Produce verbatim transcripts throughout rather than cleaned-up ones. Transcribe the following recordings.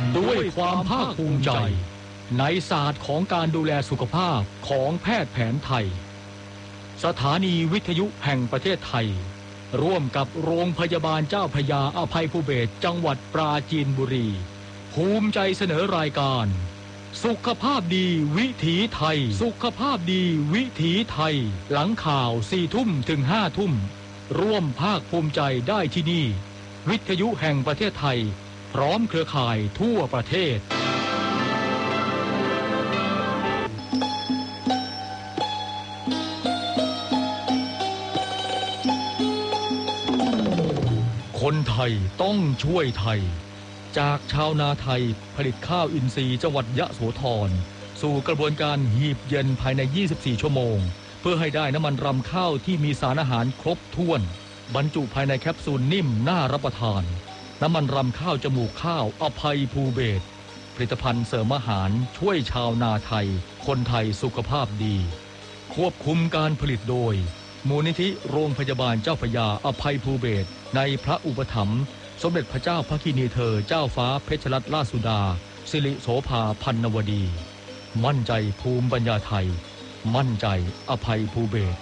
ด้วยความภาคภูมิใจในศาสตร์ของการดูแลสุขภาพของแพทย์แผนไทยสถานีวิทยุแห่งประเทศไทยร่วมกับโรงพยาบาลเจ้าพระยาอภัยภูเบศรจังหวัดปราจีนบุรีภูมิใจเสนอรายการสุขภาพดีวิถีไทยสุขภาพดีวิถีไทยหลังข่าวสี่ทุ่มถึงห้าทุ่มร่วมภาคภูมิใจได้ที่นี่วิทยุแห่งประเทศไทยพร้อมเครือข่ายทั่วประเทศคนไทยต้องช่วยไทยจากชาวนาไทยผลิตข้าวอินทรีย์จังหวัดยะโสธรสู่กระบวนการหีบเย็นภายในยี่สิบสี่ชั่วโมงเพื่อให้ได้น้ำมันรำข้าวที่มีสารอาหารครบถ้วนบรรจุภายในแคปซูลนิ่มน่ารับประทานน้ำมันรำข้าวจมูกข้าวอภัยภูเบศรผลิตภัณฑ์เสริมอาหารช่วยชาวนาไทยคนไทยสุขภาพดีควบคุมการผลิตโดยมูลนิธิโรงพยาบาลเจ้าพระยาอภัยภูเบศรในพระอุปถัมภ์สมเด็จพระเจ้าพระคินีเธอเจ้าฟ้าเพชรรัตนราชสุดาสิริโสภาพันนวดีมั่นใจภูมิปัญญาไทยมั่นใจอภัยภูเบศร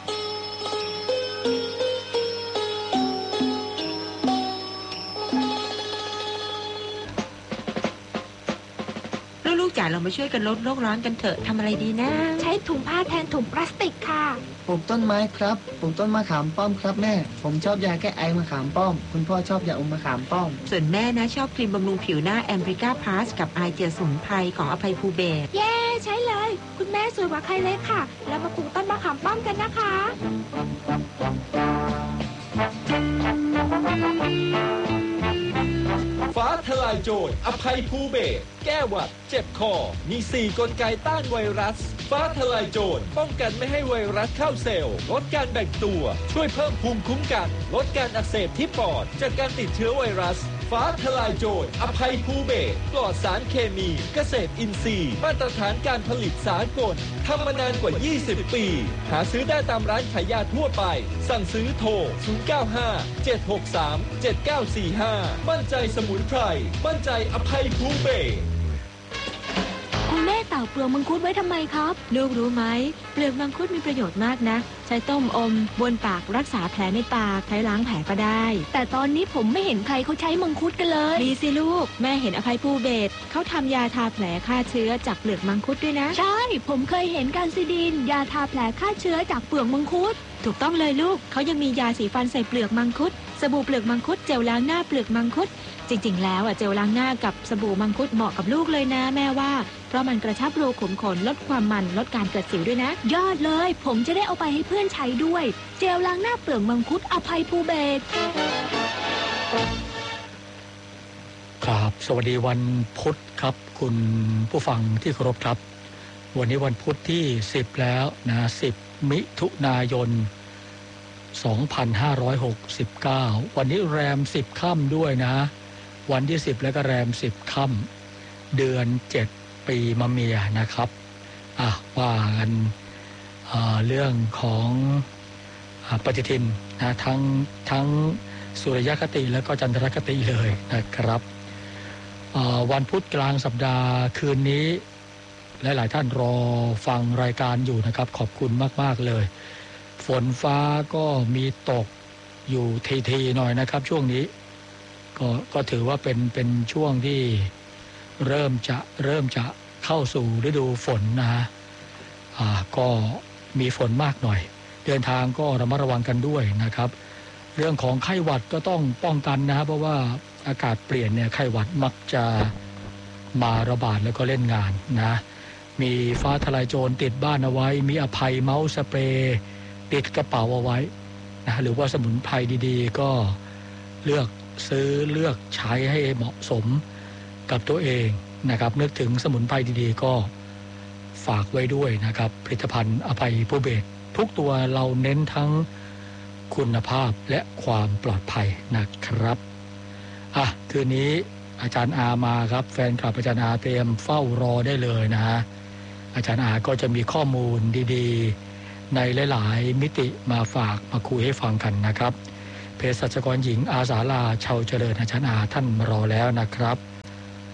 จ๋าเรามาช่วยกันลดโลกร้อนกันเถอะทำอะไรดีนะใช้ถุงผ้าแทนถุงพลาสติกค่ะปลูกต้นไม้ครับปลูกต้นมะขามป้อมครับแม่ผมชอบยาแก้ไอมะขามป้อมคุณพ่อชอบยาอมมะขามป้อมส่วนแม่นะชอบครีมบำรุงผิวหน้าแอมริกาพลัสกับไอเจียสมุนไพรของอภัยภูเบศรเย้ใช้เลยคุณแม่สวยกว่าใครเลยค่ะแล้วมาปลูกต้นมะขามป้อมกันนะคะฟ้าทลายโจรอภัยภูเบศรแก้หวัดเจ็บคอมีสี่กลไกต้านไวรัสฟ้าทลายโจรป้องกันไม่ให้ไวรัสเข้าเซลล์ลดการแบ่งตัวช่วยเพิ่มภูมิคุ้มกันลดการอักเสบที่ปอดจากการติดเชื้อไวรัสฟ้าทลายโจรอภัยภูเบศรปลอดสารเคมีเกษตรอินทรีย์มาตรฐานการผลิตสากลทำมานานกว่ายี่สิบปีหาซื้อได้ตามร้านขายยาทั่วไปสั่งซื้อโทรศูนย์ เก้า ห้า เจ็ด หก สาม เจ็ด เก้า สี่ ห้ามั่นใจสมุนไพรมั่นใจอภัยภูเบศรคุณแม่ตากเปลือกมังคุดไว้ทำไมครับลูกรู้ไหมเปลือกมังคุดมีประโยชน์มากนะใช้ต้มอมบนปากรักษาแผลในปากใช้ล้างแผลก็ได้แต่ตอนนี้ผมไม่เห็นใครเขาใช้มังคุดกันเลยมีสิลูกแม่เห็นอภัยภูเบศรเขาทำยาทาแผลฆ่าเชื้อจากเปลือกมังคุดด้วยนะใช่ผมเคยเห็นการซิดินยาทาแผลฆ่าเชื้อจากเปลือกมังคุดถูกต้องเลยลูกเขายังมียาสีฟันใส่เปลือกมังคุดสบู่เปลือกมังคุดเจลล้างหน้าเปลือกมังคุดจริงๆแล้วอ่ะเจลล้างหน้ากับสบู่มังคุดเหมาะกับลูกเลยนะแม่ว่าเพราะมันกระชับรูขุมขนลดความมันลดการเกิดสิวด้วยนะยอดเลยผมจะได้เอาไปให้เพื่อนใช้ด้วยเจลล้างหน้าเปลือกมังคุดอภัยภูเบศรครับสวัสดีวันพุธครับคุณผู้ฟังที่เคารพครับวันนี้วันพุธที่สิบแล้วนะสิบมิถุนายนสองพันห้าร้อยหกสิบเก้าวันนี้แรมสิบค่ำด้วยนะวันที่สิบแล้วก็แรมสิบค่ำเดือนเจ็ดปีมะเมียนะครับอ่ะว่ากันเอ่อเรื่องของอ่าปฏิทินนะทั้งทั้งสุริยคติแล้วก็จันทรคติเลยนะครับเอ่อวันพุธกลางสัปดาห์คืนนี้หลายๆท่านรอฟังรายการอยู่นะครับขอบคุณมากๆเลยฝนฟ้าก็มีตกอยู่ทีๆหน่อยนะครับช่วงนี้ก็ก็ถือว่าเป็นเป็นช่วงที่เริ่มจะเริ่มจะเข้าสู่ฤดูฝนนะฮะอ่าก็มีฝนมากหน่อยเดินทางก็ระมัดระวังกันด้วยนะครับเรื่องของไข้หวัดก็ต้องป้องกันนะเพราะว่าอากาศเปลี่ยนเนี่ยไข้หวัดมักจะมาระบาดแล้วก็เล่นงานนะมีฟ้าทลายโจรติดบ้านเอาไว้มีอภัยเมาส์สเปรย์ติดกระเป๋าเอาไว้นะหรือว่าสมุนไพรดีๆก็เลือกซื้อเลือกใช้ให้เหมาะสมกับตัวเองนะครับนึกถึงสมุนไพรดีๆก็ฝากไว้ด้วยนะครับผลิตภัณฑ์อภัยภูเบศรทุกตัวเราเน้นทั้งคุณภาพและความปลอดภัยนะครับอ่ะคืนนี้อาจารย์อามาครับแฟนคลับอาจารย์อาเตรียมเฝ้ารอได้เลยนะฮะอาจารย์อาก็จะมีข้อมูลดีๆในหลายๆมิติมาฝากมาคุยให้ฟังกันนะครับเภสัชกรหญิงอาสาลาชาวเจริญอาจารย์อาท่านมารอแล้วนะครับ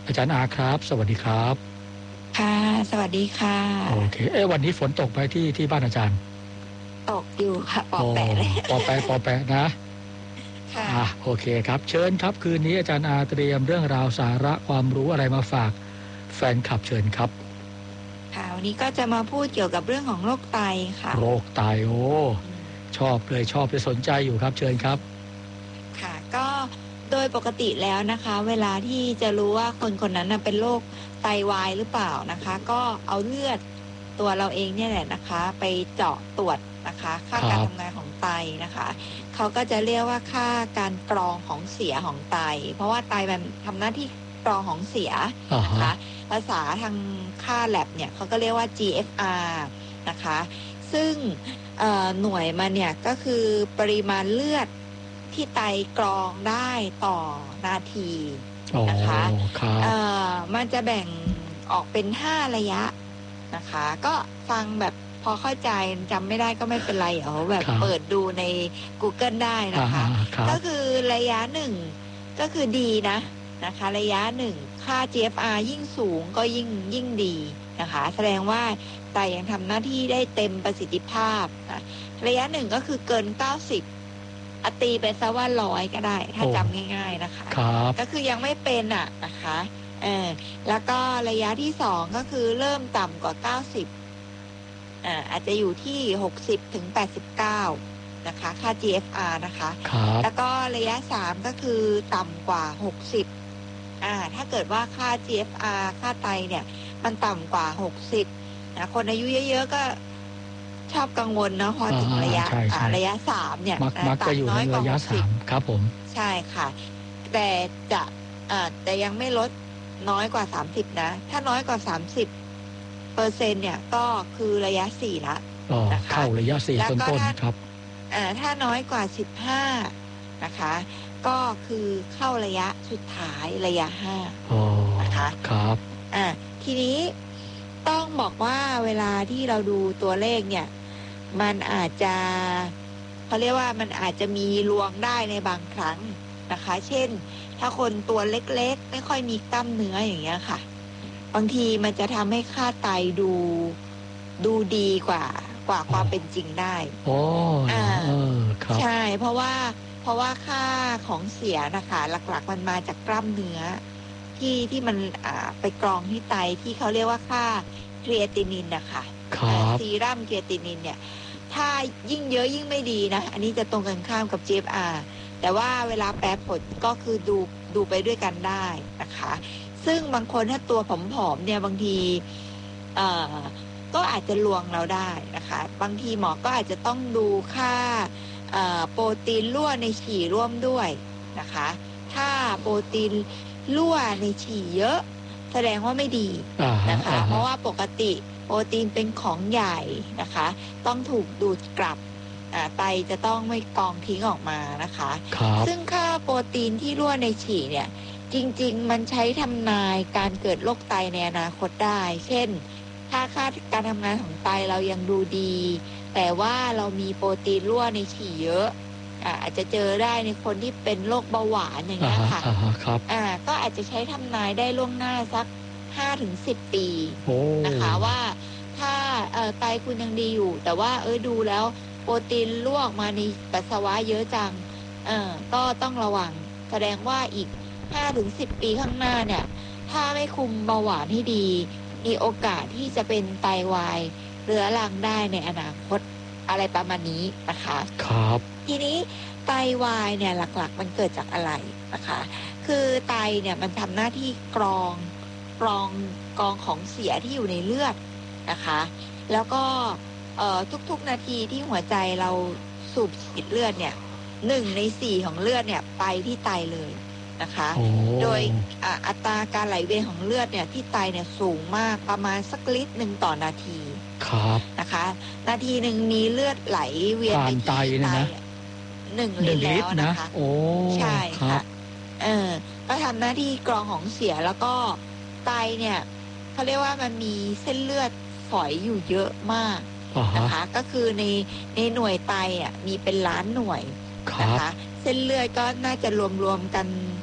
อาจารย์อาครับ สวัสดีครับค่ะสวัสดีค่ะโอเคเอ๊ะวันนี้ฝนตกไปที่ที่บ้านอาจารย์ตกอยู่ค่ะปอแปะเลยปอแปะปอแปะนะค่ะอ่ะโอเคครับเชิญครับคืนนี้อาจารย์อาเตรียมเรื่องราวสาระความรู้อะไรมาฝากแฟนคลับเชิญครับค่ะวันนี้ก็จะมาพูดเกี่ยวกับเรื่องของโรคไตค่ะโรคไตโอ้ชอบเลยชอบเลยสนใจอยู่ครับเชิญครับค่ะก็โดยปกติแล้วนะคะเวลาที่จะรู้ว่าคนคนนั้นเป็นโรคไตวายหรือเปล่านะคะก็เอาเลือดตัวเราเองเนี่ยแหละนะคะไปเจาะตรวจนะคะค่าการทำงานของไตนะคะเขาก็จะเรียกว่าค่าการกรองของเสียของไตเพราะว่าไตมันทำหน้าที่กรองของเสียนะคะภาษาทางค่าแลบเนี่ยเขาก็เรียกว่า จี เอฟ อาร์ นะคะซึ่งหน่วยมันเนี่ยก็คือปริมาณเลือดที่ไตกรองได้ต่อนาทีนะคะมันจะแบ่งออกเป็นห้าระยะนะคะก็ฟังแบบพอเข้าใจจำไม่ได้ก็ไม่เป็นไรเอาแบบเปิดดูใน Google ได้นะคะก็คือระยะหนึ่งก็คือดีนะนะคะระยะหนึ่งค่า จี เอฟ อาร์ ยิ่งสูงก็ยิ่งยิ่งดีนะคะแสดงว่าไตยังทำหน้าที่ได้เต็มประสิทธิภาพนะระยะหนึ่งก็คือเกินเก้าสิบอตีไปซะว่าร้อยก็ได้ถ้าจำง่ายๆนะคะก็คือยังไม่เป็นอ่ะนะคะเออแล้วก็ระยะที่สองก็คือเริ่มต่ำกว่าเก้าสิบอ่าอาจจะอยู่ที่หกสิบถึงแปดสิบเก้านะคะค่า จี เอฟ อาร์ นะคะแล้วก็ระยะสามก็คือต่ำกว่าหกสิบอ่าถ้าเกิดว่าค่า จี เอฟ อาร์ ค่าไตเนี่ยมันต่ำกว่าหกสิบนะคนอายุเยอะๆก็ชอบกังวลนะพอถึงระยะระยะสามเนี่ยต่ำน้อยกว่าระยะสามครับผมใช่ค่ะแต่จะอ่าแต่ยังไม่ลดน้อยกว่าสามสิบนะถ้าน้อยกว่าสามสิบเปอร์เซ็นต์เนี่ยก็คือระยะสี่ละนะคะเข้าระยะสี่ต้นๆครับอ่าถ้าน้อยกว่าสิบห้านะคะก็คือเข้าระยะสุดท้ายระยะห้านะคะครับอ่าทีนี้ต้องบอกว่าเวลาที่เราดูตัวเลขเนี่ยมันอาจจะเขาเรียกว่ามันอาจจะมีลวงได้ในบางครั้งนะคะเช่นถ้าคนตัวเล็กๆไม่ค่อยมีกล้ามเนื้ออย่างเงี้ยค่ะบางทีมันจะทำให้ค่าไตดูดูดีกว่ากว่าความเป็นจริงได้โอ้อ่าใช่เพราะว่าเพราะว่าค่าของเสียนะคะหลักๆมันมาจากกล้ามเนื้อที่ที่มันอ่าไปกรองที่ไตที่เขาเรียกว่าค่าครีเอตินินนะคะซีรัมครีเอตินินเนี่ยถ้ายิ่งเยอะยิ่งไม่ดีนะอันนี้จะตรงกันข้ามกับ จี เอฟ อาร์ แต่ว่าเวลาแปรผลก็คือดูดูไปด้วยกันได้นะคะซึ่งบางคนถ้าตัวผอมๆเนี่ยบางทีเอ่อก็อาจจะลวงเราได้นะคะบางทีหมอก็อาจจะต้องดูค่าเอ่อโปรตีนรั่วในฉี่ร่วมด้วยนะคะถ้าโปรตีนรั่วในฉี่เยอะแสดงว่าไม่ดีนะคะเพราะว่าปกติโปรตีนเป็นของใหญ่นะคะต้องถูกดูดกลับไตจะต้องไม่กองทิ้งออกมานะคะซึ่งค่าโปรตีนที่รั่วในฉี่เนี่ยจริงๆมันใช้ทำนายการเกิดโรคไตในอนาคตได้เช่นถ้าค่าการทำงานของไตเรายังดูดีแต่ว่าเรามีโปรตีนรั่วในฉี่เยอะอาจจะเจอได้ในคนที่เป็นโรคเบาหวานอย่างเงี้ยค่ะอ่าก็อาจจะใช้ทำนายได้ล่วงหน้าสัก ห้าถึงสิบ ปีนะคะว่าถ้าเอ่อไตคุณยังดีอยู่แต่ว่าเออดูแล้วโปรตีนรั่วออกมาในปัสสาวะเยอะจังเออก็ต้องระวังแสดงว่าอีก ห้าถึงสิบ ปีข้างหน้าเนี่ยถ้าไม่คุมเบาหวานให้ดีมีโอกาสที่จะเป็นไตวายเรื้อรังได้ในอนาคตอะไรประมาณนี้นะคะครับทีนี้ไตวายเนี่ยหลักๆมันเกิดจากอะไรนะคะคือไตเนี่ยมันทำหน้าที่กรองกรองกรองของเสียที่อยู่ในเลือดนะคะแล้วก็เอ่อทุกๆนาทีที่หัวใจเราสูบฉีดเลือดเนี่ยหนึ่งในสี่ของเลือดเนี่ยไปที่ไตเลยนะคะโดยอัตราการไหลเวียนของเลือดเนี่ยที่ไตเนี่ยสูงมากประมาณสักลิตรหนึ่งต่อนาทีครับนะคะนาทีหนึ่งมีเลือดไหลเวียนไปที่ไตหนึ่งลิตรแล้วนะคะโอ้ใช่ค่ะเออก็ทำหน้าที่กรองของเสียแล้วก็ไตเนี่ยเขาเรียกว่ามันมีเส้นเลือดฝอยอยู่เยอะมากนะคะก็คือในในหน่วยไตอ่ะมีเป็นล้านหน่วยนะคะเส้นเลือดก็น่าจะรวมๆกัน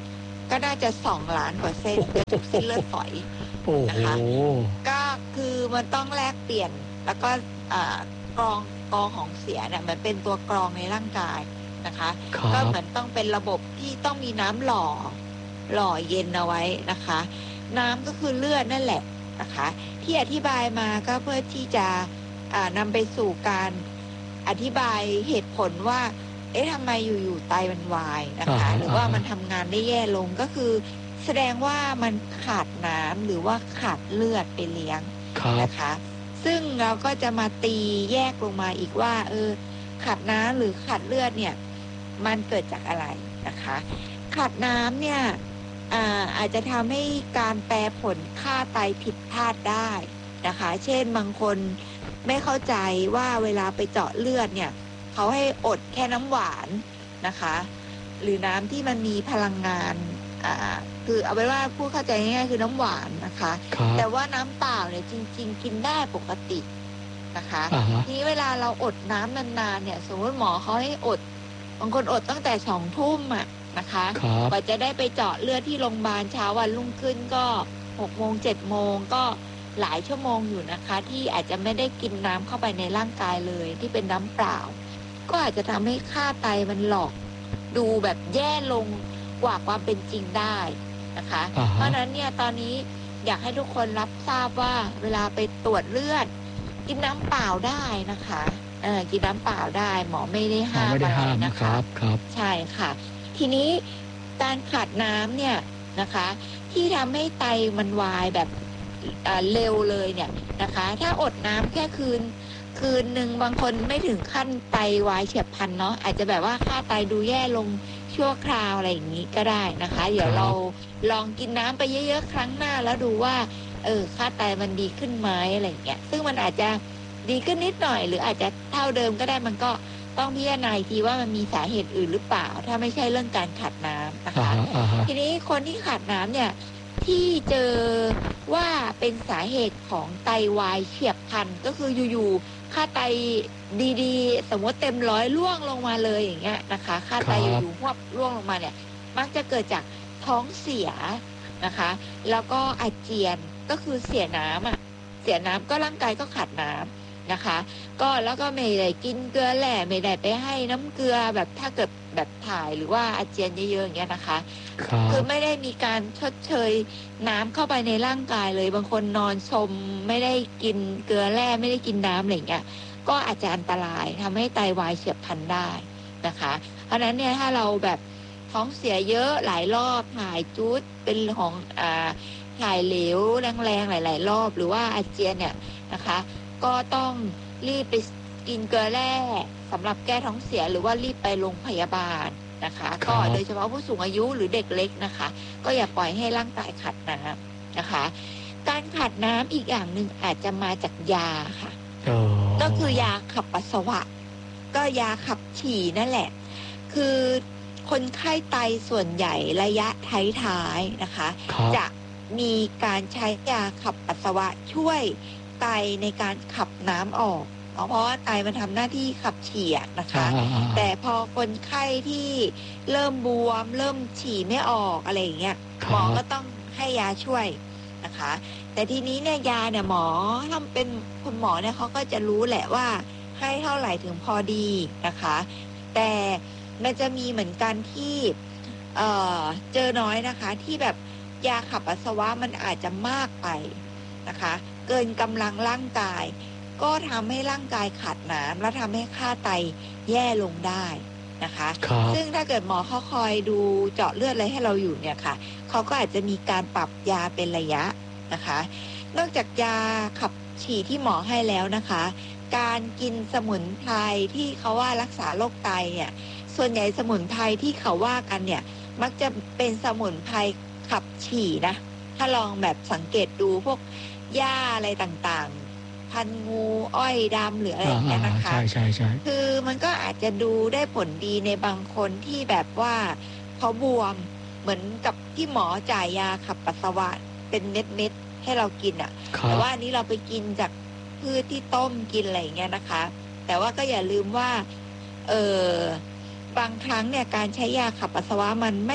ก็น่าจะสองล้านกว่าเส้นเกิดจากเส้นเลือดฝอยโอ้โหนะคะก็คือมันต้องแลกเปลี่ยนแล้วก็กรองกรองของเสียเนี่ยมันเป็นตัวกรองในร่างกายนะคะก็เหมือนต้องเป็นระบบที่ต้องมีน้ำหล่อหล่อเย็นเอาไว้นะคะน้ำก็คือเลือดนั่นแหละนะคะที่อธิบายมาก็เพื่อที่จะนำไปสู่การอธิบายเหตุผลว่าเอ๊ะทำไมอยู่ๆไตมันวายนะคะหรือว่ามันทำงานได้แย่ลงก็คือแสดงว่ามันขาดน้ำหรือว่าขาดเลือดไปเลี้ยงนะคะซึ่งเราก็จะมาตีแยกลงมาอีกว่าเออขาดน้ำหรือขาดเลือดเนี่ยมันเกิดจากอะไรนะคะขาดน้ำเนี่ย อาอาจจะทำให้การแปรผลค่าไตผิดพลาดได้นะคะเช่นบางคนไม่เข้าใจว่าเวลาไปเจาะเลือดเนี่ยเขาให้อดแค่น้ำหวานนะคะหรือน้ำที่มันมีพลังงานอ่าคือเอาไว้ว่าพูดเข้าใจง่ายๆคือน้ำหวานนะคะแต่ว่าน้ำเปล่าเนี่ยจริงๆกินได้ปกตินะคะทีนี้เวลาเราอดน้ำนานๆเนี่ยสมมติหมอเขาให้อดบางคนอดตั้งแต่สองทุ่มอ่ะนะคะกว่าจะได้ไปเจาะเลือดที่โรงพยาบาลเช้าวันรุ่งขึ้นก็หกโมงเจ็ดโมงก็หลายชั่วโมงอยู่นะคะที่อาจจะไม่ได้กินน้ำเข้าไปในร่างกายเลยที่เป็นน้ำเปล่าก็อาจจะทำให้ค่าไตมันหลอกดูแบบแย่ลงกว่าความเป็นจริงได้นะคะ uh-huh. เพราะฉะนั้นเนี่ยตอนนี้อยากให้ทุกคนรับทราบว่าเวลาไปตรวจเลือดกินน้ำเปล่าได้นะคะเออกินน้ำเปล่าได้หมอไม่ได้ห้ามอะไรนะคะครับใช่ค่ะทีนี้การขาดน้ำเนี่ยนะคะที่ทำให้ไตมันวายแบบเร็วเลยเนี่ยนะคะถ้าอดน้ำแค่คืนคืนหนึ่งบางคนไม่ถึงขั้นไตวายเฉียบพลันเนาะอาจจะแบบว่าค่าไตดูแย่ลงชั่วคราวอะไรอย่างนี้ก็ได้นะคะเดี๋ยวเราลองกินน้ำไปเยอะๆครั้งหน้าแล้วดูว่าเออค่าไตมันดีขึ้นไหมอะไรอย่างเงี้ยซึ่งมันอาจจะดีขึ้นนิดหน่อยหรืออาจจะเท่าเดิมก็ได้มันก็ต้องพิจารณาทีว่ามันมีสาเหตุอื่นหรือเปล่าถ้าไม่ใช่เรื่องการขาดน้ำนะคะ uh-huh, uh-huh. ทีนี้คนที่ขาดน้ำเนี่ยที่เจอว่าเป็นสาเหตุของไตวายเฉียบพลันก็คืออยู่ๆค่าไตดีๆสมมติเต็มร้อยล่วงลงมาเลยอย่างเงี้ยนะคะค่าไตอยู่ๆพวบล่วงลงมาเนี่ยมักจะเกิดจากท้องเสียนะคะแล้วก็อาเจียนก็คือเสียน้ำอ่ะเสียน้ำก็ร่างกายก็ขาดน้ำนะคะก็แล้วก็ไม่ได้กินเกลือแหล่ไม่ได้ไปให้น้ำเกลือแบบถ้าเกิดแบบถ่ายหรือว่าอาเจียนเยอะๆอย่างเงี้ยนะคะคือไม่ได้มีการชดเชยน้ำเข้าไปในร่างกายเลยบางคนนอนชมไม่ได้กินเกลือแร่ไม่ได้กินน้ำอะไรเงี้ยก็อาจจะอันตรายทำให้ไตวายเฉียบพลันได้นะคะเพราะนั้นเนี่ยถ้าเราแบบท้องเสียเยอะหลายรอบถ่ายจุดเป็นของอ่าถ่ายเหลวแรงๆหลายๆรอบหรือว่าอาเจียนเนี่ยนะคะก็ต้องรีบไปกินเกลือแร่สำหรับแก้ท้องเสียหรือว่ารีบไปโรงพยาบาลนะคะก็โดยเฉพาะผู้สูงอายุหรือเด็กเล็กนะคะก็อย่าปล่อยให้ร่างกายขาดน้ำนะคะการขาดน้ำอีกอย่างหนึ่งอาจจะมาจากยาค่ะก็คือยาขับปัสสาวะก็ยาขับฉี่นั่นแหละคือคนไข้ไตส่วนใหญ่ระยะท้ายๆนะคะจะมีการใช้ยาขับปัสสาวะช่วยไตในการขับน้ำออกเพราะว่าไตมันทำหน้าที่ขับฉี่นะคะแต่พอคนไข้ที่เริ่มบวมเริ่มฉี่ไม่ออกอะไรอย่างเงี้ยหมอก็ต้องให้ยาช่วยนะคะแต่ทีนี้เนี่ยยาเนี่ยหมอถ้าเป็นคุณหมอเนี่ยเขาก็จะรู้แหละว่าให้เท่าไหร่ถึงพอดีนะคะแต่มันจะมีเหมือนกันที่เอ่อเจอน้อยนะคะที่แบบยาขับปัสสาวะมันอาจจะมากไปนะคะเกินกำลังร่างกายก็ทำให้ร่างกายขาดน้ำและทำให้ค่าไตแย่ลงได้นะคะซึ่งถ้าเกิดหมอเขาคอยดูเจาะเลือดอะไรให้เราอยู่เนี่ยค่ะเขาก็อาจจะมีการปรับยาเป็นระยะนะคะนอกจากยาขับฉี่ที่หมอให้แล้วนะคะการกินสมุนไพรที่เขาว่ารักษาโรคไตเนี่ยส่วนใหญ่สมุนไพรที่เขาว่ากันเนี่ยมักจะเป็นสมุนไพรขับฉี่นะถ้าลองแบบสังเกตดูพวกหญ้าอะไรต่างๆพันงูอ้อยดำหรืออะไรอย่างเงี้ยนะคะใช่ใช่ใช่คือมันก็อาจจะดูได้ผลดีในบางคนที่แบบว่าเขาบวมเหมือนกับที่หมอจ่ายยาขับปัสสาวะเป็นเม็ดๆให้เรากินอ่ะแต่ว่าอันนี้เราไปกินจากพืชที่ต้มกินอะไรอย่างเงี้ยนะคะแต่ว่าก็อย่าลืมว่าเออบางครั้งเนี่ยการใช้ยาขับปัสสาวะมันไม่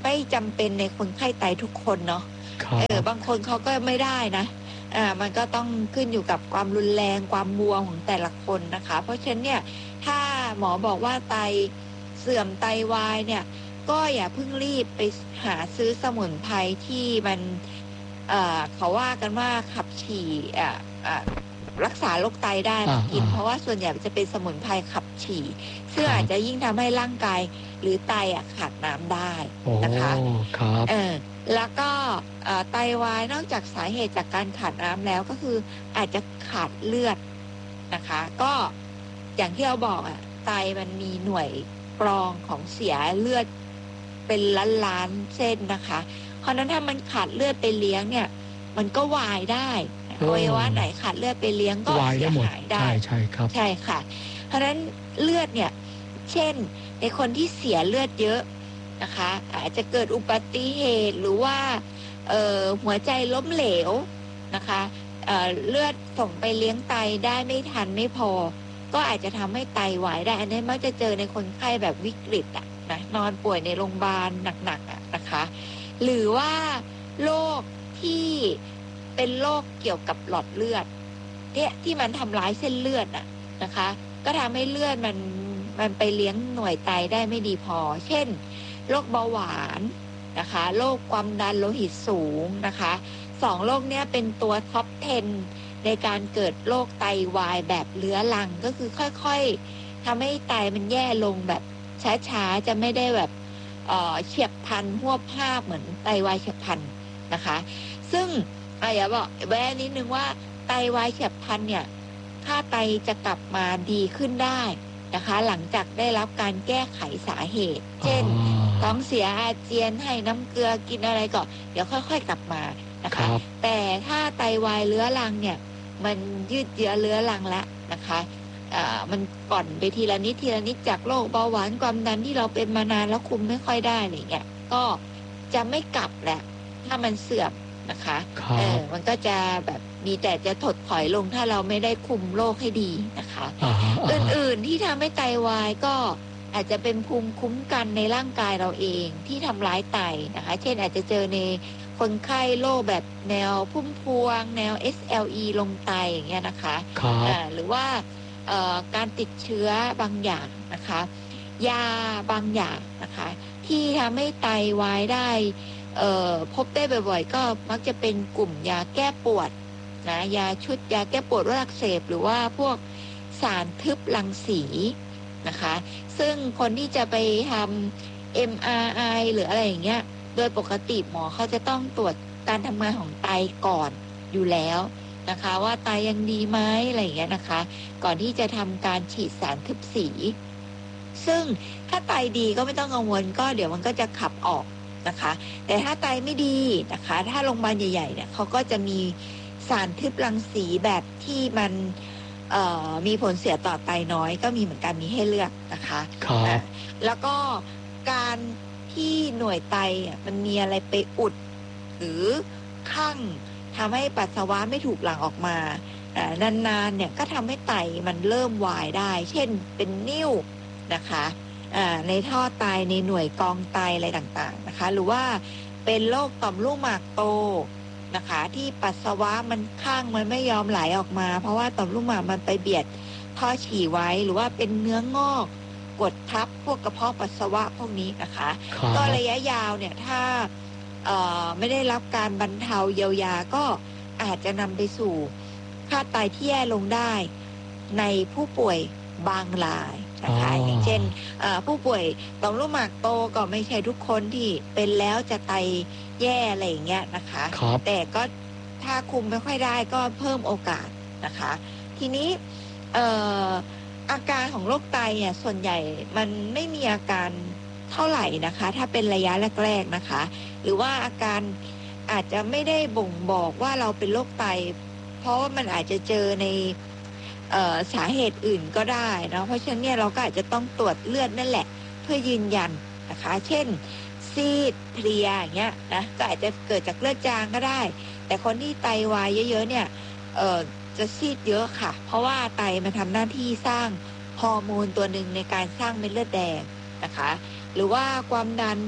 ไม่จำเป็นในคนไข้ไตทุกคนเนาะครับเออบางคนเขาก็ไม่ได้นะอ่ามันก็ต้องขึ้นอยู่กับความรุนแรงความบวมของแต่ละคนนะคะ เพราะฉะนั้นเนี่ยถ้าหมอบอกว่าไตเสื่อมไตวายเนี่ยก็อย่าเพิ่งรีบไปหาซื้อสมุนไพรที่มันเอ่อเขาว่ากันว่าขับฉี่อ่าอ่ารักษาโรคไตได้มากินเพราะว่าส่วนใหญ่จะเป็นสมุนไพรขับฉี่ซึ่งอาจจะยิ่งทำให้ร่างกายหรือไตอ่ะขาดน้ำได้นะคะโอ้ครับเออแล้วก็ไตวายนอกจากสาเหตุจากการขาดน้ำแล้วก็คืออาจจะขาดเลือดนะคะก็อย่างที่เราบอกอ่ะไตมันมีหน่วยกรองของเสียเลือดเป็นล้านล้านเส้นนะคะเพราะนั้นถ้ามันขาดเลือดไปเลี้ยงเนี่ยมันก็วายได้อวัยวะไหนขาดเลือดไปเลี้ยงก็เสียหายได้ใช่ใช่ครับใช่ค่ะเพราะนั้นเลือดเนี่ยเช่นในคนที่เสียเลือดเยอะนะคะอาจจะเกิดอุบัติเหตุหรือว่าเอ่อหัวใจล้มเหลวนะคะเอ่อเลือดส่งไปเลี้ยงไตได้ไม่ทันไม่พอก็อาจจะทำให้ไตวายได้อันนี้มักจะเจอในคนไข้แบบวิกฤตอ่ะนะนอนป่วยในโรงพยาบาลหนักๆอ่ะนะคะหรือว่าโรคที่เป็นโรคเกี่ยวกับหลอดเลือดเนี่ยที่มันทำร้ายเส้นเลือดอ่ะนะคะก็ทำให้เลือดมันมันไปเลี้ยงหน่วยไตได้ไม่ดีพอเช่นโรคเบาหวานนะคะโรคความดันโลหิตสูงนะคะสองโรคนี้เป็นตัวท็อปสิบในการเกิดโรคไตวายแบบเรื้อรังก็คือค่อยๆทำให้ไตมันแย่ลงแบบช้าๆจะไม่ได้แบบเอ่อเฉียบพลันหวบภาพเหมือนไตวายเฉียบพลันนะคะซึ่งอย่าบอกแวะนิดนึงว่าไตวายเฉียบพลันเนี่ยค่าไตจะกลับมาดีขึ้นได้นะคะหลังจากได้รับการแก้ไขสาเหตุเช่นท้องเสียอาเจียนให้น้ำเกลือกินอะไรก่อนเดี๋ยวค่อยๆกลับมานะคะแต่ถ้าไตวายเรื้อรังเนี่ยมันยืดเยื้อเรื้อรังแล้วนะคะอ่ามันก่อนไปทีละนิดทีละนิดจากโรคเบาหวานความดันที่เราเป็นมานานแล้วคุมไม่ค่อยได้อะไรเงี้ยก็จะไม่กลับแหละถ้ามันเสื่อมนะคะเออมันก็จะแบบมีแต่จะถดถอยลงถ้าเราไม่ได้คุมโรคให้ดีนะคะอื่นๆที่ทำให้ไตวายก็อาจจะเป็นภูมิคุ้มกันในร่างกายเราเองที่ทำร้ายไตนะคะเช่นอาจจะเจอในคนไข้โรคแบบแนวพุ่มพวงแนว เอส แอล อี ลงไตอย่างเงี้ยนะคะอ่าหรือว่าการติดเชื้อบางอย่างนะคะยาบางอย่างนะคะที่ทำให้ไตวายได้พบได้บ่อยๆก็มักจะเป็นกลุ่มยาแก้ปวดนะยาชุดยาแก้ปวดโรคอักเสบหรือว่าพวกสารทึบรังสีนะคะซึ่งคนที่จะไปทำ เอ็ม อาร์ ไอ หรืออะไรอย่างเงี้ยโดยปกติหมอเขาจะต้องตรวจการทำงานของไตก่อนอยู่แล้วนะคะว่าไตยังดีไหมอะไรอย่างเงี้ยนะคะก่อนที่จะทำการฉีดสารทึบสีซึ่งถ้าไตดีก็ไม่ต้องกังวลก็เดี๋ยวมันก็จะขับออกนะคะแต่ถ้าไตไม่ดีนะคะถ้าโรงพยาบาลใหญ่ๆเนี่ยเขาก็จะมีสารทึบรังสีแบบที่มันมีผลเสียต่อไตน้อยก็มีเหมือนกันมีให้เลือกนะคะนะแล้วก็การที่หน่วยไตมันมีอะไรไปอุดหรือคั่งทำให้ปัสสาวะไม่ถูกหลั่งออกมานานๆเนี่ยก็ทำให้ไตมันเริ่มวายได้เช่นเป็นนิ่วนะคะในท่อไตในหน่วยกรองไตอะไรต่างๆนะคะหรือว่าเป็นโรคต่อมลูกหมากโตนะคะที่ปัสสาวะมันข้างมันไม่ยอมไหลออกมาเพราะว่าต่อมลูกหมากมันไปเบียดท่อฉี่ไว้หรือว่าเป็นเนื้องอกกดทับพวกกระเพาะปัสสาวะพวกนี้นะคะก็ระยะยาวเนี่ยถ้าไม่ได้รับการบรรเทาเยียวยาก็อาจจะนำไปสู่ค่าไตที่แย่ลงได้ในผู้ป่วยบางรายนะคะอย่างเช่นผู้ป่วยต่อมลูกหมากโตก็ไม่ใช่ทุกคนที่เป็นแล้วจะไตแย่อะไรอย่างเงี้ยนะคะแต่ก็ถ้าคุมไม่ค่อยได้ก็เพิ่มโอกาสนะคะทีนี้อาการของโรคไตเนี่ยส่วนใหญ่มันไม่มีอาการเท่าไหร่นะคะถ้าเป็นระยะแรกๆนะคะหรือว่าอาการอาจจะไม่ได้บ่งบอกว่าเราเป็นโรคไตเพราะว่ามันอาจจะเจอในสาเหตุอื่นก็ได้นะเพราะฉะนั้นเนี่ยเราก็อาจจะต้องตรวจเลือดนั่นแหละเพื่อยืนยันนะคะเช่นซีดเพลียอย่างเงี้ยนะก็อาจจะเกิดจากเลือดจางก็ได้แต่คนที่ไตวายเยอะๆเนี่ยเอ่อจะซีดเยอะค่ะเพราะว่าไตมันทำหน้าที่สร้างฮอร์โมนตัวหนึ่งในการสร้างเม็ดเลือดแดงนะคะหรือว่าความดัน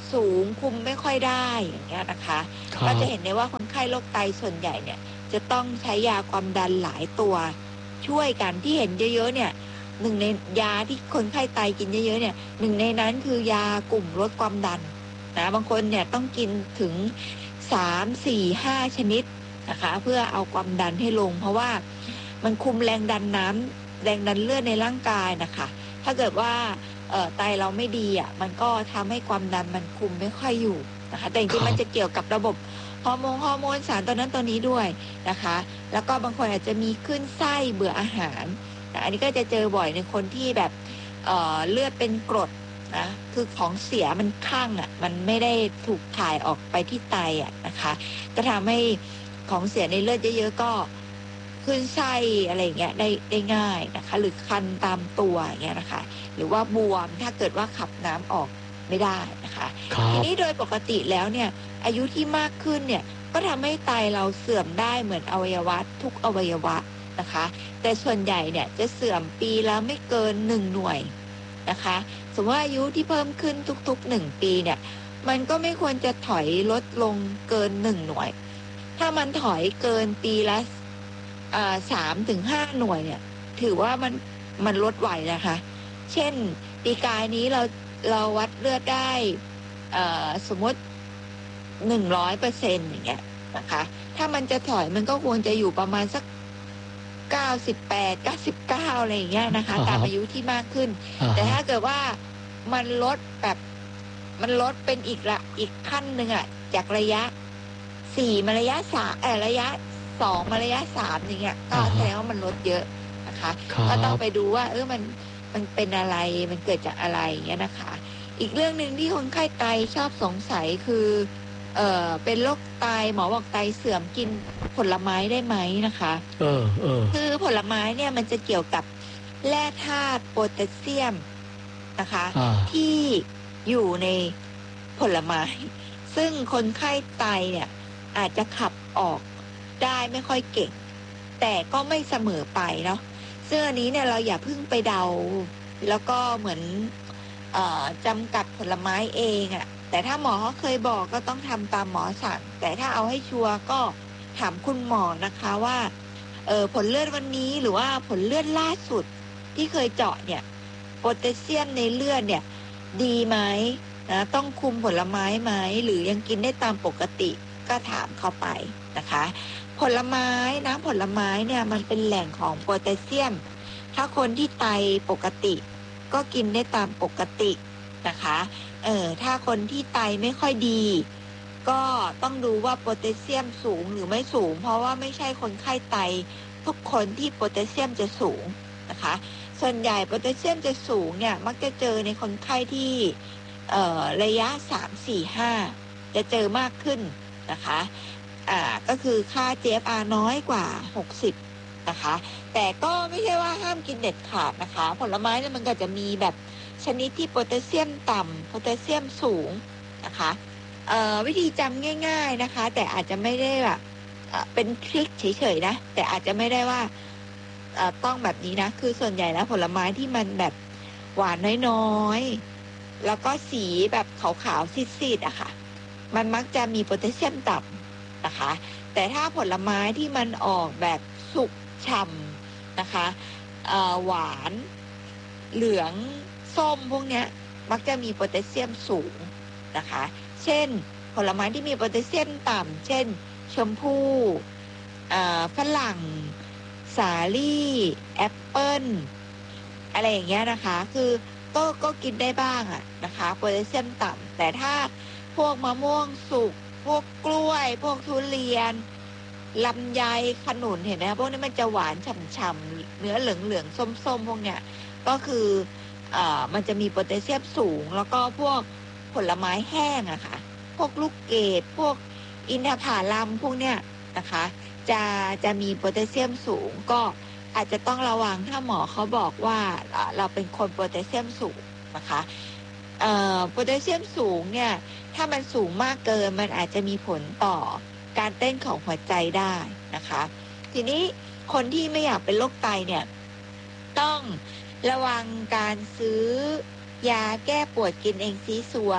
สูงคุมไม่ค่อยได้อย่างเงี้ยนะคะก็จะเห็นได้ว่าคนไข้โรคไตส่วนใหญ่เนี่ยจะต้องใช้ยาความดันหลายตัวช่วยกันที่เห็นเยอะๆเนี่ยหนึ่งในยาที่คนไข้ไตกินเยอะๆเนี่ยหนึ่งในนั้นคือยากลุ่มลดความดันนะบางคนเนี่ยต้องกินถึงสามสี่ห้าชนิดนะคะเพื่อเอาความดันให้ลงเพราะว่ามันคุมแรงดันน้ำแรงดันเลือดในร่างกายนะคะถ้าเกิดว่าเอ่อไตเราไม่ดีอ่ะมันก็ทำให้ความดันมันคุมไม่ค่อยอยู่นะคะแต่จริงๆมันจะเกี่ยวกับระบบฮอร์โมนฮอร์โมนสารตัวนั้นตัวนี้ด้วยนะคะแล้วก็บางคนอาจจะมีขึ้นไส้เบื่ออาหารนะอันนี้ก็จะเจอบ่อยในคนที่แบบเอ่อเลือดเป็นกรดนะคือของเสียมันข้างอ่ะมันไม่ได้ถูกถ่ายออกไปที่ไตอ่ะนะคะก็ทำให้ของเสียในเลือดเยอะๆก็ขึ้นไส้อะไรเงี้ยได้ได้ง่ายนะคะหรือคันตามตัวอย่างเงี้ยนะคะหรือว่าบวมถ้าเกิดว่าขับน้ำออกไม่ได้นะคะทีนี้โดยปกติแล้วเนี่ยอายุที่มากขึ้นเนี่ยก็ทำให้ไตเราเสื่อมได้เหมือนอวัยวะทุกอวัยวะนะคะแต่ส่วนใหญ่เนี่ยจะเสื่อมปีละไม่เกินหนึ่งหน่วยนะคะสมมติว่าอายุที่เพิ่มขึ้นทุกๆหนึ่งปีเนี่ยมันก็ไม่ควรจะถอยลดลงเกินหนึ่งหน่วยถ้ามันถอยเกินปีละสามถึงห้าหน่วยเนี่ยถือว่ามันมันลดไหวนะคะเช่นปีกายนี้เราเราวัดเลือดได้สมมติหนึ่งร้อยเปอร์เซ็นต์อย่างเงี้ยนะคะถ้ามันจะถอยมันก็ควรจะอยู่ประมาณสักเก้าสิบแปด เก้าสิบเก้าอะไรอย่างเงี้ยนะคะตามอายุที่มากขึ้นแต่ถ้าเกิดว่ามันลดแบบมันลดเป็นอีกละอีกขั้นหนึ่งอ่ะจากระยะสี่มาระยะสามเออระยะสองมาระยะสามอย่างเงี้ยก็แสดงว่ามันลดเยอะนะคะก็ต้องไปดูว่าเออมันมันเป็นอะไรมันเกิดจากอะไรอย่างเงี้ยนะคะอีกเรื่องนึงที่คนไข้ไตชอบสงสัยคือเอ่อเป็นโรคไตหมอบอกไตเสื่อมกินผลไม้ได้ไหมนะคะเออเออคือผลไม้เนี่ยมันจะเกี่ยวกับแร่ธาตุโพแทสเซียมนะคะที่อยู่ในผลไม้ซึ่งคนไข้ไตเนี่ยอาจจะขับออกได้ไม่ค่อยเก่งแต่ก็ไม่เสมอไปเนาะซึ่งอันนี้เนี่ยเราอย่าเพิ่งไปเดาแล้วก็เหมือนเอ่อจำกัดผลไม้เองอะ่ะแต่ถ้าหมอเขาเคยบอกก็ต้องทำตามหมอสั่งแต่ถ้าเอาให้ชัวร์ก็ถามคุณหมอนะคะว่าเออผลเลือดวันนี้หรือว่าผลเลือดล่าสุดที่เคยเจาะเนี่ยโพแทสเซียมในเลือดเนี่ยดีไหมนะต้องคุมผลไม้ไหมหรือยังกินได้ตามปกติก็ถามเขาไปนะคะผลไม้น้ำผลไม้เนี่ยมันเป็นแหล่งของโพแทสเซียมถ้าคนที่ไตปกติก็กินได้ตามปกตินะคะเออถ้าคนที่ไตไม่ค่อยดีก็ต้องดูว่าโพแทสเซียมสูงหรือไม่สูงเพราะว่าไม่ใช่คนไข้ไตทุกคนที่โพแทสเซียมจะสูงนะคะส่วนใหญ่โพแทสเซียมจะสูงเนี่ยมักจะเจอในคนไข้ที่เอ่อระยะสาม สี่ ห้าจะเจอมากขึ้นนะคะอ่าก็คือค่า จี เอฟ อาร์ น้อยกว่าหกสิบนะคะแต่ก็ไม่ใช่ว่าห้ามกินเด็ดขาดนะคะผลไม้เนี่ยมันก็จะมีแบบชนิดที่โพแทสเซียมต่ำโพแทสเซียมสูงนะคะเอ่อวิธีจำง่ายๆนะคะแต่อาจจะไม่ได้แบบเป็นทริคเฉยๆนะแต่อาจจะไม่ได้ว่าต้องแบบนี้นะคือส่วนใหญ่แล้วผลไม้ที่มันแบบหวานน้อยๆแล้วก็สีแบบขาวๆซีดๆอะค่ะมันมักจะมีโพแทสเซียมต่ำนะคะแต่ถ้าผลไม้ที่มันออกแบบสุกฉ่ำนะคะหวานเหลืองส้มพวกเนี้ยมักจะมีโพแทสเซียมสูงนะคะเช่นผลไม้ที่มีโพแทสเซียมต่ำเช่นชมพู่ฝรั่งสาลี่แอปเปิ้ลอะไรอย่างเงี้ยนะคะคือก็ก็กินได้บ้างอะนะคะโพแทสเซียมต่ำแต่ถ้าพวกมะม่วงสุกพวกกล้วยพวกทุเรียนลำไยขนุนเห็นไหมพวกนี้มันจะหวานฉ่ำๆเนื้อเหลืองๆส้มๆพวกเนี้ยก็คืออ่ามันจะมีโพแทสเซียมสูงแล้วก็พวกผลไม้แห้งอะค่ะพวกลูกเกดพวกอินทผลัมพวกเนี้ยนะคะจะจะมีโพแทสเซียมสูงก็อาจจะต้องระวังถ้าหมอเขาบอกว่าเราเป็นคนโพแทสเซียมสูงนะคะเอ่อโพแทสเซียมสูงเนี่ยถ้ามันสูงมากเกินมันอาจจะมีผลต่อการเต้นของหัวใจได้นะคะทีนี้คนที่ไม่อยากเป็นโรคไตเนี่ยต้องระวังการซื้อยาแก้ปวดกินเองซีซัว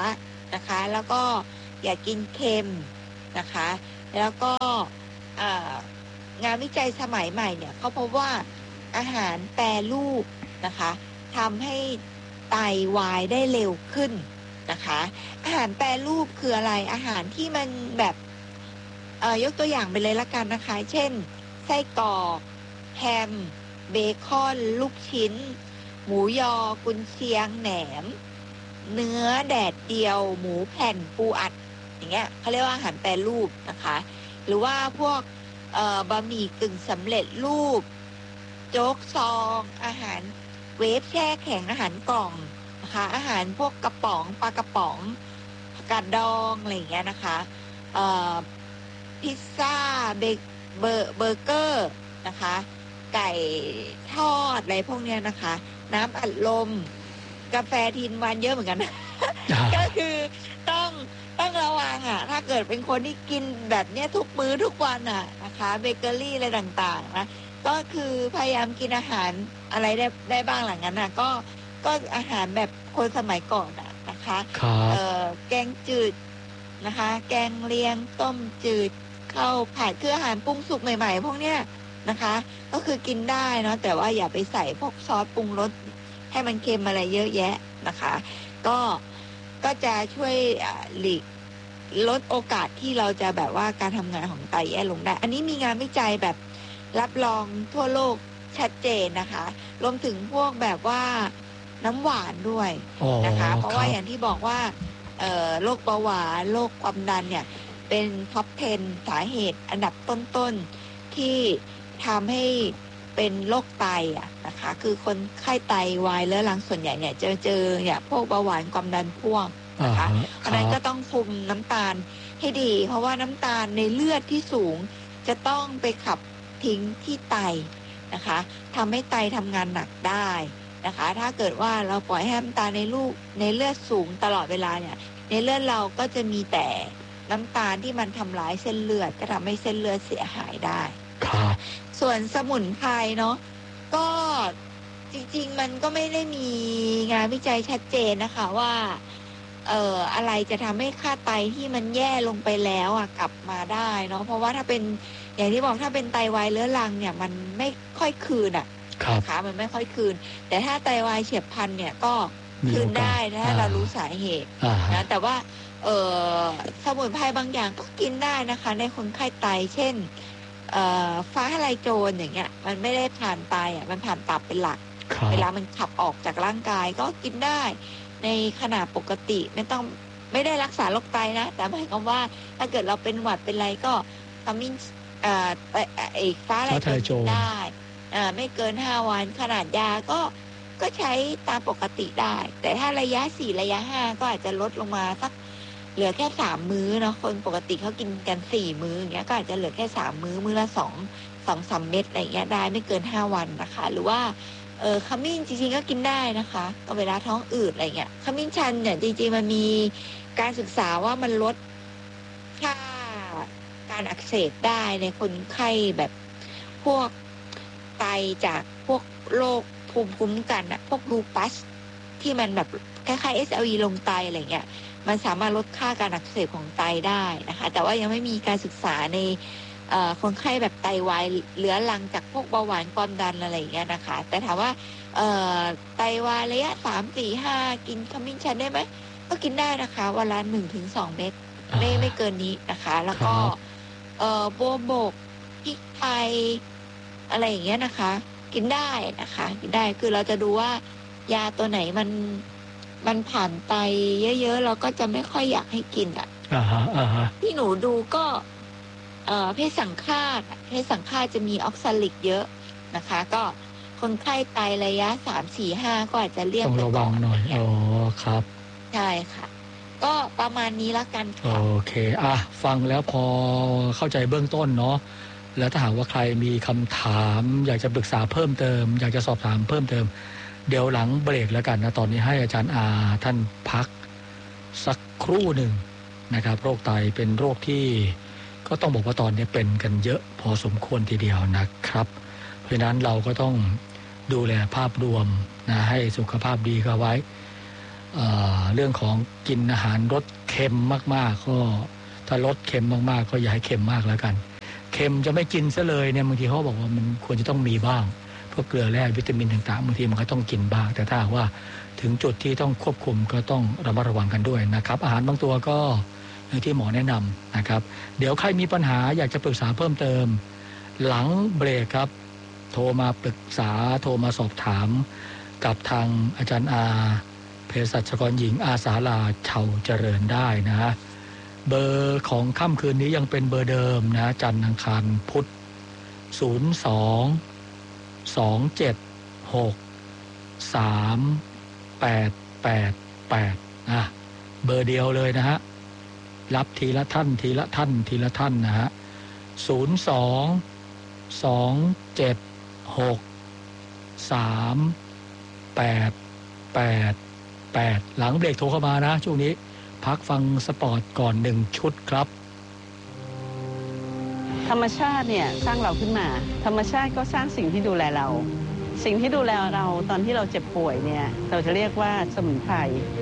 นะคะ แล้วก็อย่ากินเค็มนะคะ แล้วก็งานวิจัยสมัยใหม่เนี่ยเขาพบว่าอาหารแปรรูปนะคะทำให้ไตวายได้เร็วขึ้นนะคะอาหารแปรรูปคืออะไรอาหารที่มันแบบเอ่อยกตัวอย่างไปเลยละกันนะคะเช่นไส้กรอกแฮมเบคอนลูกชิ้นหมูยอกุนเชียงแหนมเนื้อแดดเดียวหมูแผ่นปูอัดอย่างเงี้ยเขาเรียกว่าอาหารแปรรูปนะคะหรือว่าพวกเอ่อบะหมี่กึ่งสำเร็จรูปโจ๊กซองอาหารเวฟแช่แข็งอาหารกล่องนะคะอาหารพวกกระป๋องปลากระป๋องผักกาดดองอะไรอย่างเงี้ยนะคะเอ่อพิซซ่าเบเบอร์เบอร์เกอร์นะคะไก่ทอดอะไรพวกเนี้ยนะคะน้ำอัดลมกาแฟทินวันเยอะเหมือนกันนะ ก็คือต้องต้องระวังอ่ะถ้าเกิดเป็นคนที่กินแบบเนี้ยทุกมื้อทุกวันอ่ะนะคะเบเกอรี่อะไรต่างๆนะก็คือพยายามกินอาหารอะไรได้ได้บ้างหลังนั้นนะก็ก็อาหารแบบคนสมัยก่อนอ่ะนะคะเอ่อแกงจืดนะคะแกงเลียงต้มจืดข้าวผัดคืออาหารปรุงสุกใหม่ๆพวกเนี้ยนะคะก็คือกินได้เนาะแต่ว่าอย่าไปใส่พวกซอสปรุงรสให้มันเค็มอะไรเยอะแยะนะคะก็ก็จะช่วยหลีกลดโอกาสที่เราจะแบบว่าการทำงานของไตแย่ลงได้อันนี้มีงานวิจัยแบบรับรองทั่วโลกชัดเจนนะคะรวมถึงพวกแบบว่าน้ำหวานด้วยนะคะเพราะว่าอย่างที่บอกว่าโรคเบาหวานโรคความดันเนี่ยเป็นท็อปสิบสาเหตุอันดับต้นๆที่ทำให้เป็นโรคไตอ่ะนะคะคือคนไข้ไตวายเรื้อรังส่วนใหญ่เนี่ยเจอเจอเนี่ยพวกเบาหวานความดันพ่วงนะคะเพราะนั้นก็ต้องคุมน้ำตาลให้ดีเพราะว่าน้ำตาลในเลือดที่สูงจะต้องไปขับทิ้งที่ไตนะคะทำให้ไตทำงานหนักได้นะคะถ้าเกิดว่าเราปล่อยให้น้ำตาลในลูกในเลือดสูงตลอดเวลาเนี่ยในเลือดเราก็จะมีแต่น้ำตาลที่มันทำร้ายเส้นเลือดก็ทำให้เส้นเลือดเสียหายได้ส่วนสมุนไพรเนาะก็จริงๆมันก็ไม่ได้มีงานวิจัยชัดเจนนะคะว่าเอ่ออะไรจะทำให้ค่าไตที่มันแย่ลงไปแล้วอ่ะกลับมาได้เนาะเพราะว่าถ้าเป็นอย่างที่บอกถ้าเป็นไตวายเรื้อรังเนี่ยมันไม่ค่อยคืนอ่ะนะคะมันไม่ค่อยคืนแต่ถ้าไตวายเฉียบพลันเนี่ยก็คืนได้ถ้าเรารู้สาเหตุนะแต่ว่าเอ่อสมุนไพรบางอย่างก็กินได้นะคะในคนไข้ไตเช่นเอ่อฟ้าทะลายโจรอย่างเงี้ยมันไม่ได้ผ่านไตอ่ะมันผ่านตับเป็นหลักเวลามันขับออกจากร่างกายก็กินได้ในขนาดปกติไม่ต้องไม่ได้รักษาโรคไตนะแต่หมายความว่าถ้าเกิดเราเป็นหวัดเป็นไรก็ขมิ้นเอ่อไอ้ฟ้าทะลายโจรได้อ่าไม่เกินห้าวันขนาดยาก็ก็ใช้ตามปกติได้แต่ถ้าระยะสี่ระยะห้าก็อาจจะลดลงมาสักเหลือแค่สามมื้อเนาะคนปกติเขากินกันสี่มื้ออย่างเงี้ยก็อาจจะเหลือแค่สามมื้อมื้อละสองสองสามเม็ดอะไรเงี้ยได้ไม่เกินห้าวันนะคะหรือว่าเออขมิ้นจริงๆก็กินได้นะคะก็เวลาท้องอืดอะไรเงี้ยขมิ้นชันเนี่ยจริงๆมันมีการศึกษาว่ามันลดค่าการอักเสบได้ในคนไข้แบบพวกไตจากพวกโรคภูมิคุ้มกันอะพวกลูปัสที่มันแบบคล้ายๆ เอส แอล อี ลงไตอะไรเงี้ยมันสามารถลดค่าการอักเสบของไตได้นะคะแต่ว่ายังไม่มีการศึกษาในคนไข้แบบไตวายเรื้อรังจากพวกเบาหวานความดันอะไรอย่างเงี้ยนะคะแต่ถามว่าไตวายระยะสามสี่ห้ากินขมิ้นชันได้ไหมก็กินได้นะคะวันละหนึ่งถึงสองเม็ดไม่ไม่เกินนี้นะคะแล้วก็โบโบกพริกไทยอะไรอย่างเงี้ยนะคะกินได้นะคะกินได้คือเราจะดูว่ายาตัวไหนมันมันผ่านไตเยอะๆเราก็จะไม่ค่อยอยากให้กินอ่ะอ่าฮะอ่าฮะที่หนูดูก็เอ่อเพศสังฆาตเพศสังฆาตจะมีออกซาลิกเยอะนะคะก็คนไข้ไตระยะสามสี่ห้าก็อาจจะเลี่ยงต้องระวังหน่อยอ๋อครับใช่ค่ะก็ประมาณนี้ละกันค่ะโอเคอ่ะฟังแล้วพอเข้าใจเบื้องต้นเนาะแล้วถ้าหากว่าใครมีคำถามอยากจะปรึกษาเพิ่มเติมอยากจะสอบถามเพิ่มเติมเดี๋ยวหลังเบรกแล้วกันนะตอนนี้ให้อาจารย์อาท่านพักสักครู่หนึ่งนะครับโรคไตเป็นโรคที่ก็ต้องบอกว่าตอนนี้เป็นกันเยอะพอสมควรทีเดียวนะครับเพราะฉะนั้นเราก็ต้องดูแลภาพรวมนะให้สุขภาพดีเข้าไว้เอ่อเรื่องของกินอาหารรสเค็มมากๆก็ถ้ารสเค็มมากๆก็อย่าให้เค็มมากแล้วกันเค็มจะไม่กินซะเลยเนี่ยบางทีเขาบอกว่ามันควรจะต้องมีบ้างเพราะเกลือแร่วิตามินต่างๆบางทีมันก็ต้องกินบ้างแต่ถ้าว่าถึงจุดที่ต้องควบคุมก็ต้องระมัดระวังกันด้วยนะครับอาหารบางตัวก็อย่างที่หมอแนะนำนะครับเดี๋ยวใครมีปัญหาอยากจะปรึกษาเพิ่มเติมหลังเบรกครับโทรมาปรึกษาโทรมาสอบถามกับทางอาจารย์อาเภสัชกรหญิงอาสาลาเฉาเจริญได้นะเบอร์ของค่ำคืนนี้ยังเป็นเบอร์เดิมนะจันทร์อังคารพุธศูนย์ สอง สอง เจ็ด หก สาม แปด แปด แปดนะเบอร์เดียวเลยนะฮะรับทีละท่านทีละท่านทีละท่านนะฮะศูนย์ สอง สอง เจ็ด หก สาม แปด แปด แปดหลังเบรกโทรเข้ามานะช่วงนี้พักฟังสปอร์ตก่อนหนึ่งชุดครับธรรมชาติเนี่ยสร้างเราขึ้นมาธรรมชาติก็สร้างสิ่งที่ดูแลเราสิ่งที่ดูแลเราตอนที่เราเจ็บป่วยเนี่ยเราจะเรียกว่าสมุนไพร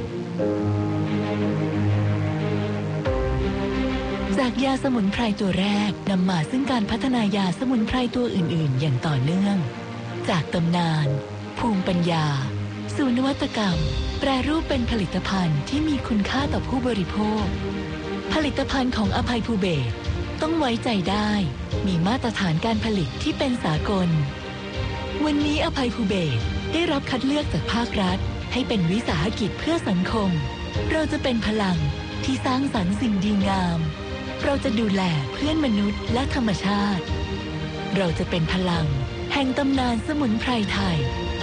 จากยาสมุนไพรตัวแรกนำมาซึ่งการพัฒนายาสมุนไพรตัวอื่นๆอย่างต่อเนื่องจากตำนานภูมิปัญญาสู่นวัตกรรมแปรรูปเป็นผลิตภัณฑ์ที่มีคุณค่าต่อผู้บริโภคผลิตภัณฑ์ของอภัยภูเบศรต้องไว้ใจได้มีมาตรฐานการผลิตที่เป็นสากลวันนี้อภัยภูเบศรได้รับคัดเลือกจากภาครัฐให้เป็นวิสาหกิจเพื่อสังคมเราจะเป็นพลังที่สร้างสรรค์สิ่งดีงามเราจะดูแลเพื่อนมนุษย์และธรรมชาติเราจะเป็นพลังแห่งตำนานสมุนไพรไทย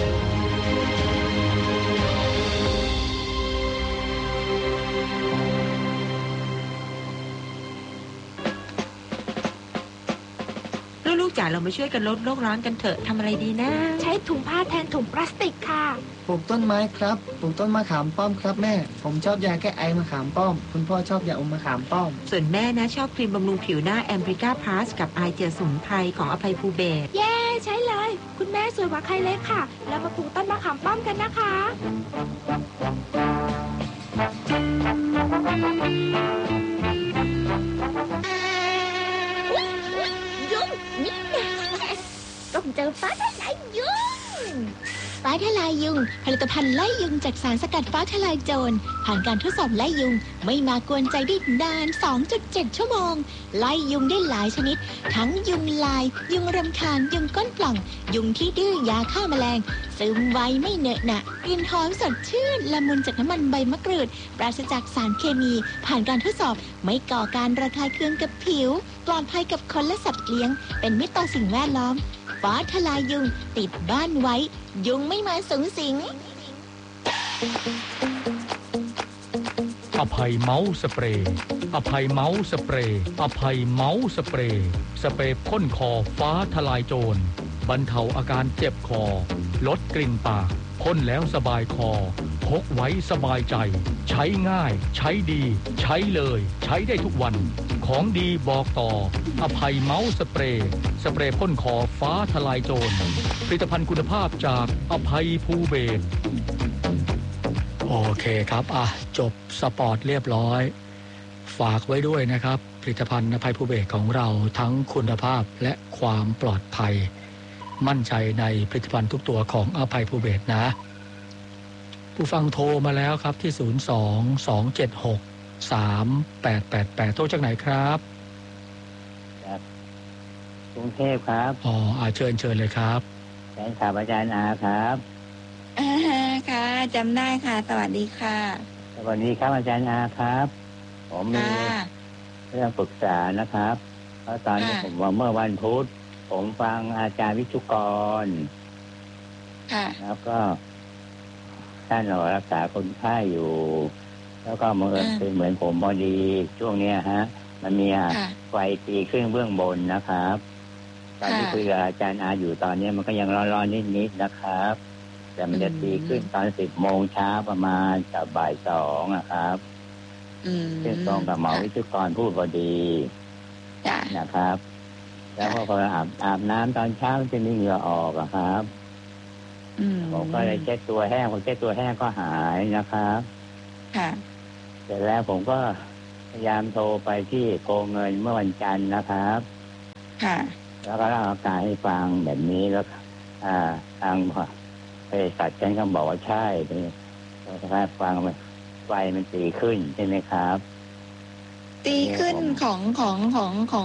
ลูกๆจ๋าเรามาช่วยกันลดโลกร้อนกันเถอะทำอะไรดีนะใช้ถุงผ้าแทนถุงพลาสติกค่ะปลูกต้นไม้ครับปลูกต้นมะขามป้อมครับแม่ผมชอบยาแก้ไอมะขามป้อมคุณพ่อชอบยาอมมะขามป้อมส่วนแม่นะชอบครีมบำรุงผิวหน้าแอมบริก้าพลัสกับไอเจลสมุนไพรของอภัยภูเบศรเย้ใช้เลยคุณแม่สวยกว่าใครเลยค่ะแล้วมาปลูกต้นมะขามป้อมกันนะคะยุงนี่นะต้องเจอฟ้าทลายยุงฟ้าทลายยุงผลิตภัณฑ์ไล่ยุงจากสารสกัดฟ้าทลายโจรผ่านการทดสอบไล่ยุงไม่มากวนใจได้นาน สองจุดเจ็ด ชั่วโมงไล่ยุงได้หลายชนิดทั้งยุงลายยุงรำคาญยุงก้นปล่องยุงที่ดื้อยาฆ่าแมลงซึมไวไม่เหนอะหนะกลิ่นหอมสดชื่นละมุนจากน้ำมันใบมะกรูดปราศจากสารเคมีผ่านการทดสอบไม่ก่อการระคายเคืองกับผิวปลอดภัยกับคนและสัตว์เลี้ยงเป็นมิตรต่อสิ่งแวดล้อมฟ้าทลายยุงติดบ้านไว้ยุงไม่มาสุงสิงอภัยเมาส์สเปรย์อภัยเมาส์สเปรย์อภัยเมาส์สเปรย์สเปรย์พ่นคอฟ้าทลายโจรบรรเทาอาการเจ็บคอลดกลิ่นปากพ่นแล้วสบายคอพกไว้สบายใจใช้ง่ายใช้ดีใช้เลยใช้ได้ทุกวันของดีบอกต่ออภัยเมาส์สเปรย์สเปรย์พ่นคอฟ้าทลายโจรผลิตภัณฑ์คุณภาพจากอภัยภูเบศรโอเคครับอ่ะจบสปอร์ตเรียบร้อยฝากไว้ด้วยนะครับผลิตภัณฑ์อภัยภูเบศรของเราทั้งคุณภาพและความปลอดภัยมั่นใจในผลิตภัณฑ์ทุกตัวของอภัยภูเบศรนะผู้ฟังโทรมาแล้วครับที่ศูนย์ สอง สอง เจ็ด หก สาม แปด แปด แปดโทรจากไหนครับครับกรุงเทพครับอ๋ออาเชิญเชิญเลยครับแฟนคลับอาจารย์อาครับอ่าค่ะจำได้ค่ะสวัสดีค่ะสวัสดีครับอาจารย์อาครับผมมีเรื่องปรึกษานะครับเพราะตอนนี้ผมว่าเมื่อวันพุธผมฟังอาจารย์วิชุกรค่ะแล้วก็ท่านรักษาคนไข้อยู่แล้วก็เหมือนเป็นเหมือนผมพอดีช่วงนี้ฮะมันมีไฟตีขึ้นเบื้องบนนะครับตอนที่คุยกับอาจารย์อาอยู่ตอนนี้มันก็ยังร้อนๆนิดๆนะครับแต่มันจะตีขึ้นตอนสิบโมงเช้าประมาณกับบ่ายสองนะครับซึ่งตรงกับหมอวิชุกรพูดพอดีนะครับแล้วพอพออาบอาบน้ำตอนเช้าจะมีเหงื่อออกอะครับผมก็เลยเช็ดตัวแห้งพอเช็ดตัวแห้งก็หายนะครับค่ะเสร็จแล้วผมก็พยายามโทรไปที่โกเงินเมื่อวันจันทร์นะครับค่ะแล้วก็เล่าอาการให้ฟังแบบนี้แล้วอ่าทางเภสัชก็บอกว่าใช่เลยถ้าฟังมันไฟมันตีขึ้นใช่ไหมครับตีขึ้นของของของของ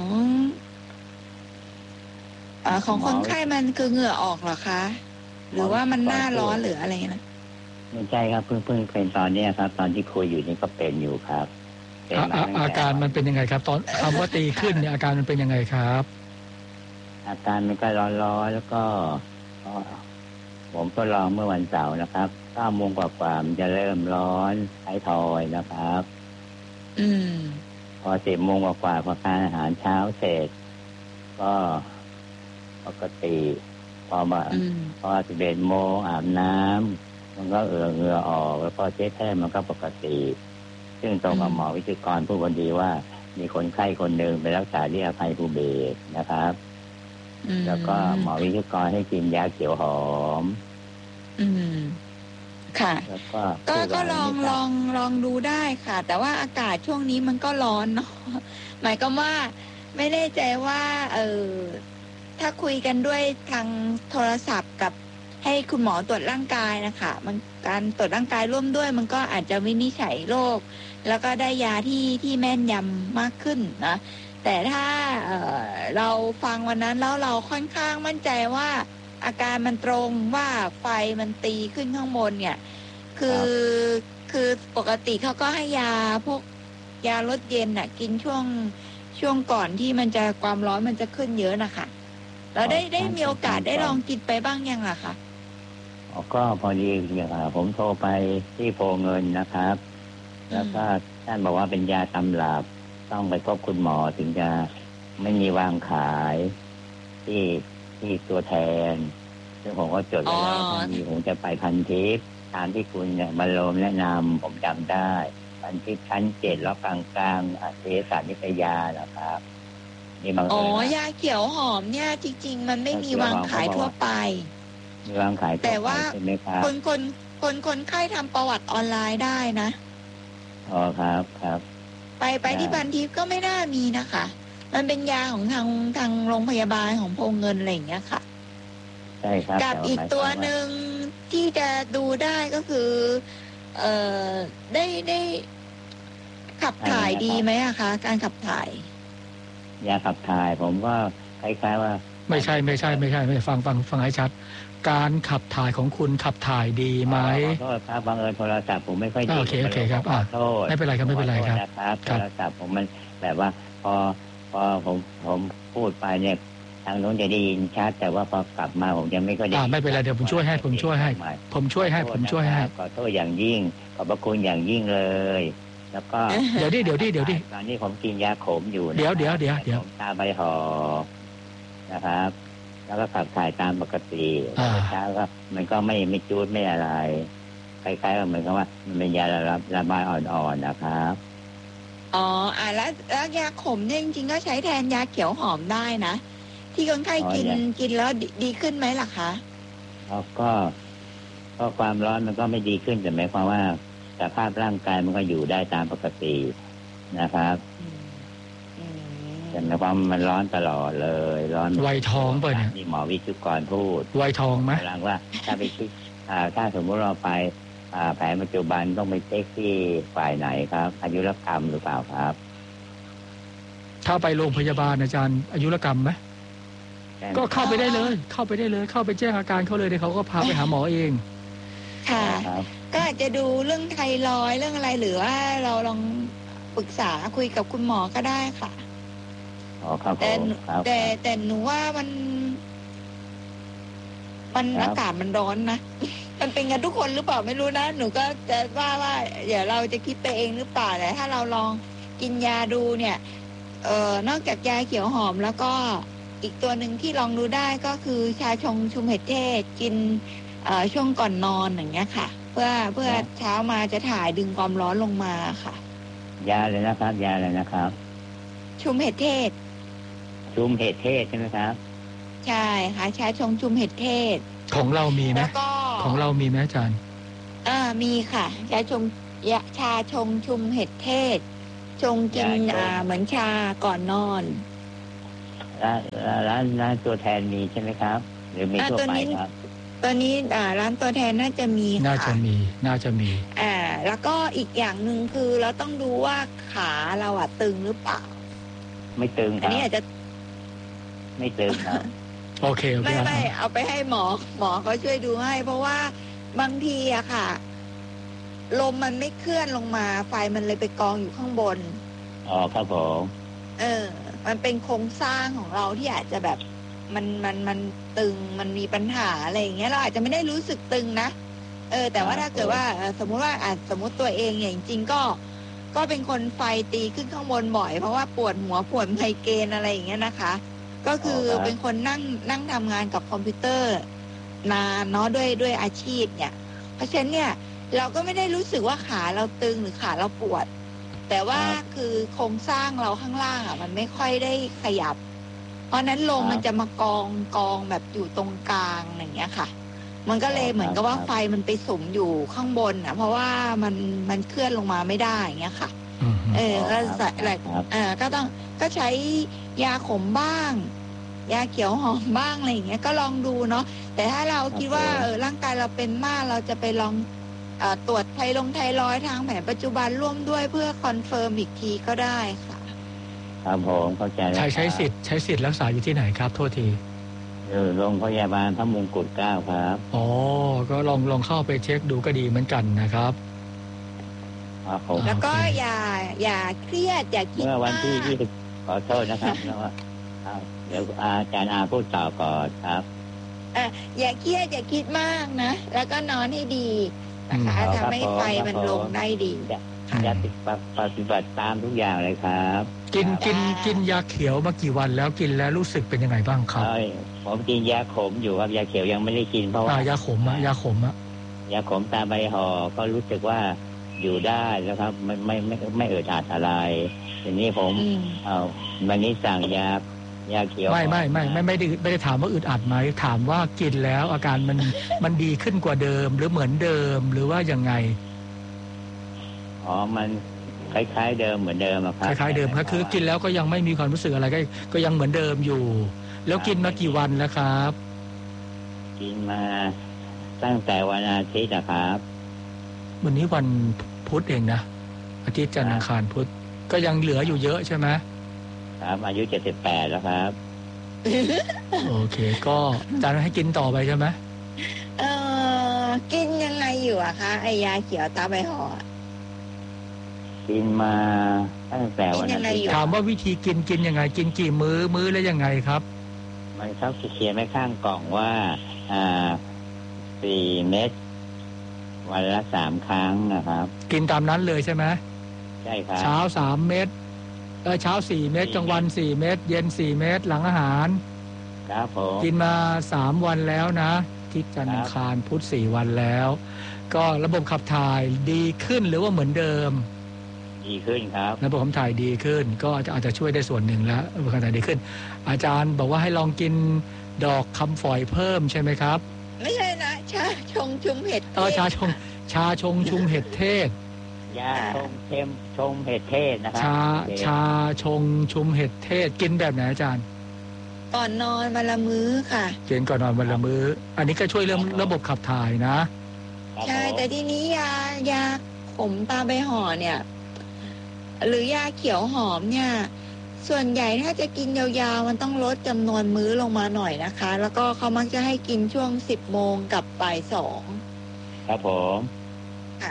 อ่าของคนไข้มันคือเหงื่อออกเหรอคะหรือว่ามันหน้าร้อนหรืออะไรนะไม่ใช่ครับเพิ่งเพิ่งเป็นตอนนี้ครับตอนที่คุยอยู่นี่ก็เป็นอยู่ครับอาการมันเป็นยังไงครับตอนคำว่าตีขึ้นเนี่ยอาการมันเป็นยังไงครับอาการมันก็ร้อนๆแล้วก็ผมทดลองเมื่อวันเสาร์นะครับเก้าโมงกว่าๆมันจะเริ่มร้อนท้ายทอยนะครับอืมพอสิบโมงกว่าๆพอทานอาหารเช้าเสร็จก็ปกติพอมาพอสิบเอ็ดโมงอาบน้ำมันก็เอือเหงื่อออกแล้วก็เช็ดแท้มันก็ปกติซึ่งตรงกับหมอวิทยากรผู้พอดีว่ามีคนไข้คนหนึ่งไปรักษาที่อภัยภูเบศรนะครับแล้วก็หมอวิทยากรให้กินยาเขียวหอมอืมค่ะแล้วก็ก็ก็ลองลองลองดูได้ค่ะแต่ว่าอากาศช่วงนี้มันก็ร้อนเนาะหมายก็ว่าไม่แน่ใจว่าเออถ้าคุยกันด้วยทางโทรศัพท์กับให้คุณหมอตรวจร่างกายนะคะมันการตรวจร่างกายร่วมด้วยมันก็อาจจะวินิจฉัยโรคแล้วก็ได้ยาที่ที่แม่นยำมากขึ้นนะแต่ถ้าเอ่อเราฟังวันนั้นแล้วเราค่อนข้างมั่นใจว่าอาการมันตรงว่าไฟมันตีขึ้นข้างบนเนี่ยคือคือปกติเขาก็ให้ยาพวกยาลดเย็นน่ะกินช่วงช่วงก่อนที่มันจะความร้อนมันจะขึ้นเยอะนะคะแล้วได้ได้มีโอกาสได้ลองกินไปบ้างยังล่ะคะก็พอดีอย่างผมโทรไปที่โพเงินนะครับแล้วก็ท่านบอกว่าเป็นยาตำรับต้องไปพบคุณหมอถึงจะไม่มีวางขายที่ที่ตัวแทนซึ่งผมก็จดไว้แล้วทันทีผมจะไปพันทิพย์ตามที่คุณเนี่ยบรรโลมแนะนำผมจำได้พันทิพย์ชั้นเจ็ดแล้วกลางกลางเภสัชนิตยานะครับนี่บางอ๋อยาเขียวหอมเนี่ยจริงๆมันไม่มีวางขายทั่วไปมีวางขายแต่ว่าคนคนคนคนไข้ทำประวัติออนไลน์ได้นะอ๋อครับครับไปไปที่พันทิพย์ก็ไม่น่ามีนะคะมันเป็นยาของทางทางโรงพยาบาลของโพเงินอะไรอย่างเงี้ยค่ะใช่ครับกับอีกตัวหนึ่งที่จะดูได้ก็คือเอ่อได้ได้ขับถ่ายดีไหมอะคะการขับถ่ายยาขับถ่ายผมก็คล้ายๆว่าไม่ใช่ไม่ใช่ไม่ใช่ไม่ฟังฟังฟังให้ชัดการขับถ่ายของคุณขับถ่ายดีไหมขอโทษครับบังเอิญโทรศัพท์ผมไม่ค่อยดีโอเคโอเคครับขอโทษไม่เป็นไรครับไม่เป็นไรครับครับโทรศัพท์ผมมันแบบว่าพอพอผมผมพูดไปเนี่ยทางโน้นจะได้ยินชัดแต่ว่าพอกลับมาผมยังไม่ค่อยได้ไม่เป็นไรเดี๋ยวผมช่วยให้ผมช่วยให้ผมช่วยให้ผมช่วยให้ขอโทษอย่างยิ่งขอบพระคุณอย่างยิ่งเลยแล้วก็เดี๋ยวดิเดี๋ยวดิเดี๋ยวดิตอนนี้ผมกินยาขมอยู่เดี๋ยวเดี๋ยวเดี๋ยวเดี๋ยวตาใบหอนะครับแล้วก็ขับถ่ายตามปกติเช้าก็มันก็ไม่ไม่จูดไม่อะไรคล้ายๆเหมือนกับว่ามันเป็นยาระระบายอ่อนๆนะครับอ๋ออ่ะแล้วแล้วยาขมเนี่ยจริงๆก็ใช้แทนยาเขียวหอมได้นะที่คนไข้กินกินแล้วดีขึ้นไหมล่ะคะแล้วก็ก็ความร้อนมันก็ไม่ดีขึ้นแต่หมายความว่าสภาพร่างกายมันก็อยู่ได้ตามปกตินะครับแต่ในความมันร้อนตลอดเลยร้อนไวทองไปเนี่ยที่หมอวิจุกรพูดไวทองไหมกำลังว่าถ้าไปคิดถ้าสมมติเราไปแผนปัจจุบันต้องไปเช็คที่ฝ่ายไหนครับอายุรกรรมหรือเปล่าครับถ้าไปโรงพยาบาลอาจารย์อายุรกรรมไหมก็เข้าไปได้เลยเข้าไปได้เลยเข้าไปแจ้งอาการเขาเลยเดี๋ยวเขาก็พาไปหาหมอเองค่ะก็อาจจะดูเรื่องไทรอยด์เรื่องอะไรหรือว่าเราลองปรึกษาคุยกับคุณหมอก็ได้ค่ะแต่แต่แต่หนูว่ามันมันอากาศมันร้อนนะมันเป็นกันทุกคนหรือเปล่าไม่รู้นะหนูก็จะว่าว่าเดี๋ยวเราจะคิดไปเองหรือเปล่าแต่ถ้าเราลองกินยาดูเนี่ยเอ่อนอกจากยาเขียวหอมแล้วก็อีกตัวหนึ่งที่ลองดูได้ก็คือชาชงชุมเห็ดเทศกินเอ่อช่วงก่อนนอนอย่างเงี้ยค่ะเพื่อเพื่อเช้ามาจะถ่ายดึงความร้อนลงมาค่ะยาเลยนะครับยาเลยนะครับชุมเห็ดเทศชุมเห็ดเทศใช่ไหมครับใช่ค่ะชาชงชุมเห็ดเทศของเรามีไหมของเรามีไหมอาจารย์อ่ามีค่ะชาชงยาชาชงชุมเห็ดเทศชงกินอ่าเหมือนชาก่อนนอนร้านร้านร้านตัวแทนมีใช่ไหมครับหรือมีทั่วไปครับตอนนี้อ่าร้านตัวแทนน่าจะมีน่าจะมีน่าจะมีอ่าแล้วก็อีกอย่างหนึ่งคือเราต้องดูว่าขาเราอ่ะตึงหรือเปล่าไม่ตึงครับอันนี้อาจจะไม่ตึงครับโอเคโอเคไม่ไม่เอาไปให้หมอหมอเขาช่วยดูให้เพราะว่าบางทีอะค่ะลมมันไม่เคลื่อนลงมาไฟมันเลยไปกองอยู่ข้างบนอ๋อครับผมเออมันเป็นโครงสร้างของเราที่อาจจะแบบมันมันมันตึงมันมีปัญหาอะไรอย่างเงี้ยเราอาจจะไม่ได้รู้สึกตึงนะเออแต่ว่าถ้าเกิดว่าสมมุติว่าอาจสมมุติตัวเองอย่างจริงก็ก็เป็นคนไฟตีขึ้นข้างบนบ่อยเพราะว่าปวดหัวปวดไมเกรนอะไรอย่างเงี้ยนะคะก็คือเป็นคนนั่งนั่งทำงานกับคอมพิวเตอร์นานเนาะด้วยด้วยอาชีพเนี่ยเพราะฉะนั้นเนี่ยเราก็ไม่ได้รู้สึกว่าขาเราตึงหรือขาเราปวดแต่ว่าคือโครงสร้างเราข้างล่างอ่ะมันไม่ค่อยได้ขยับเพราะนั้นลมมันจะมากองกองแบบอยู่ตรงกลางอย่างเงี้ยค่ะมันก็เลยเหมือนกับว่าไฟมันไปสุมอยู่ข้างบนอ่ะเพราะว่ามันมันเคลื่อนลงมาไม่ได้อย่างเงี้ยค่ะเออก็อะไรเออก็ต้องก็ใช้ยาขมบ้างยาเขียวหอมบ้างอะไรอย่างเงี้ยก็ลองดูเนาะแต่ถ้าเราคิดว่าเออร่างกายเราเป็นมากเราจะไปลองเอ่อตรวจไทลงไทรอยด์ทางแผนปัจจุบันร่วมด้วยเพื่อคอนเฟิร์มอีกทีก็ได้ค่ะครับผมเข้าใจแล้วใช้ใช้สิทธิ์ใช้สิทธิ์รักษาอยู่ที่ไหนครับโทษทีอยู่โรงพยาบาลพระมงกุฎเกล้าครับอ๋อก็ลองลองเข้าไปเช็คดูก็ดีเหมือนกันนะครับแล้วก็อย่าอย่าเครียดอย่าคิดมากเมื่อวันที่ยี่สิบขอโทษนะครับแล้วว่าเดี๋ยวอาจารย์อาพูดต่อก่อนครับอ่ะอย่าเครียดอย่าคิดมากนะแล้วก็นอนให้ดีนะคะทำให้ไฟมันลงได้ดีอย่าติดปฏิบัติตามทุกอย่างเลยครับกินกินกินยาเขียวมากี่วันแล้วกินแล้วรู้สึกเป็นยังไงบ้างครับผมกินยาขมอยู่ครับยาเขียวยังไม่ได้กินเพราะว่ายาขมอะยาขมอะยาขมตาใบห่อก็รู้สึกว่าอยู่ได้แล้วครับไม่ไม่ไม่ไม่เอิดอัดอะไรทีนี้ผมเอาวันนี้สั่งยายาเขียวไม่ไม่ไม่ไม่ไม่ได้ไม่ได้ถามว่าอึดอัดไหมถามว่ากินแล้วอาการมันมันดีขึ้นกว่าเดิมหรือเหมือนเดิมหรือว่ายังไงอ๋อมันคล้ายๆเดิมเหมือนเดิมครับคล้ายๆเดิมก็คือกินแล้วก็ยังไม่มีความรู้สึกอะไรก็ก็ยังเหมือนเดิมอยู่แล้วกินมากี่วันแล้วครับกินมาตั้งแต่วันอาทิตย์นะครับวันนี้วันพุธเองนะอาทิตย์จันทร์อังคารพุธก็ยังเหลืออยู่เยอะใช่ไหมครับอายุเจ็ดสิบแปดแล้วครับโอเคก็อาจารย์ให้กินต่อไปใช่ไหมเออกินยังไงอยู่อะคะไอยาเขียวตาใบห่อกินมาตั้งแต่วันอาทิตย์ถามว่าวิธีกินกินยังไงกินกี่มื้อมื้อแล้วยังไงครับมันเขาเขียนไว้ข้างกล่องว่าอ่าสี่เม็ดวันละสามครั้งนะครับกินตามนั้นเลยใช่ไหมใช่ครับเช้าสามเม็ดเออเช้าสี่เม็ดกลางวันสี่เม็ดเย็นสี่เม็ดหลังอาหารครับผมกินมาสามวันแล้วนะทิศจันทร์อังคารพุธสี่วันแล้วก็ระบบขับถ่ายดีขึ้นหรือว่าเหมือนเดิมดีขึ้นครับระบบขับถ่ายดีขึ้นก็อาจจะช่วยได้ส่วนหนึ่งแล้วระบบขับถ่ายดีขึ้นอาจารย์บอกว่าให้ลองกินดอกคำฝอยเพิ่มใช่ไหมครับไม่ใช่นะชาชงชุมเห็ดเออชาชงชาชงชุมเห็ดเทศยาชงเค็มชงเห็ดเทศนะครับชาชาชงชุมเห็ดเทศกินแบบไหนอาจารย์ก่อนนอนวันละมื้อค่ะกินก่อนนอนวันละมื้ออันนี้ก็ช่วยเรื่องระบบขับถ่ายนะใช่แต่ทีนี้ยายาขมตาใบห่อเนี่ยหรือยาเขียวหอมเนี่ยส่วนใหญ่ถ้าจะกินยาวๆมันต้องลดจำนวนมื้อลงมาหน่อยนะคะแล้วก็เขามักจะให้กินช่วงสิบโมงกับบ่ายสองครับผมค่ะ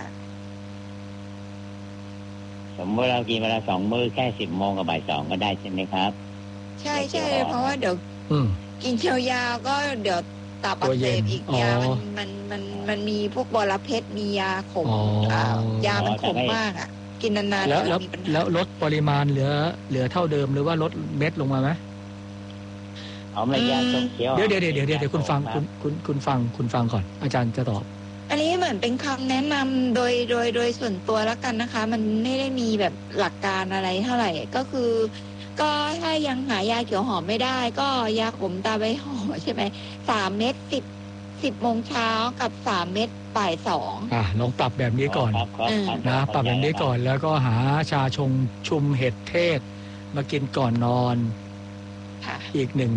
สมมติเรากินเวลาสองมื้อแค่สิบโมงกับบ่ายสองก็ได้ใช่ไหมครับใช่ใช่เพราะว่าเดี๋ยวกินยาวๆก็เดี๋ยวตับอักเสบอีกยามันมันมันมันมีพวกบรเพชรมียาขมยามันขมมากอ่ะกินนานๆแล้วแล้วแล้วลดปริมาณเหลือเหลือเท่าเดิมหรือว่าลดเม็ดลงมาไหมเอาไม่ยาชงเขียวเดี๋ยวเดี๋ยวเดี๋ยวเดี๋ยวคุณฟังคุณคุณคุณฟังคุณฟังก่อนอาจารย์จะตอบอันนี้เหมือนเป็นคำแนะนำโดยโดยโดยส่วนตัวแล้วกันนะคะมันไม่ได้มีแบบหลักการอะไรเท่าไหร่ก็คือก็ถ้ายังหายาเขียวหอมไม่ได้ก็ยาขมตาใบห่อใช่ไหมสามเม็ดสิบสิบโมงเช้ากับสามเม็ดบ่ายสองอ่ะลองปรับแบบนี้ก่อนครับครับเออนะปรับแบบนี้ก่อนแล้วก็หาชาชงชุมเห็ดเทศมากินก่อนนอนค่ะอีกหนึ่ง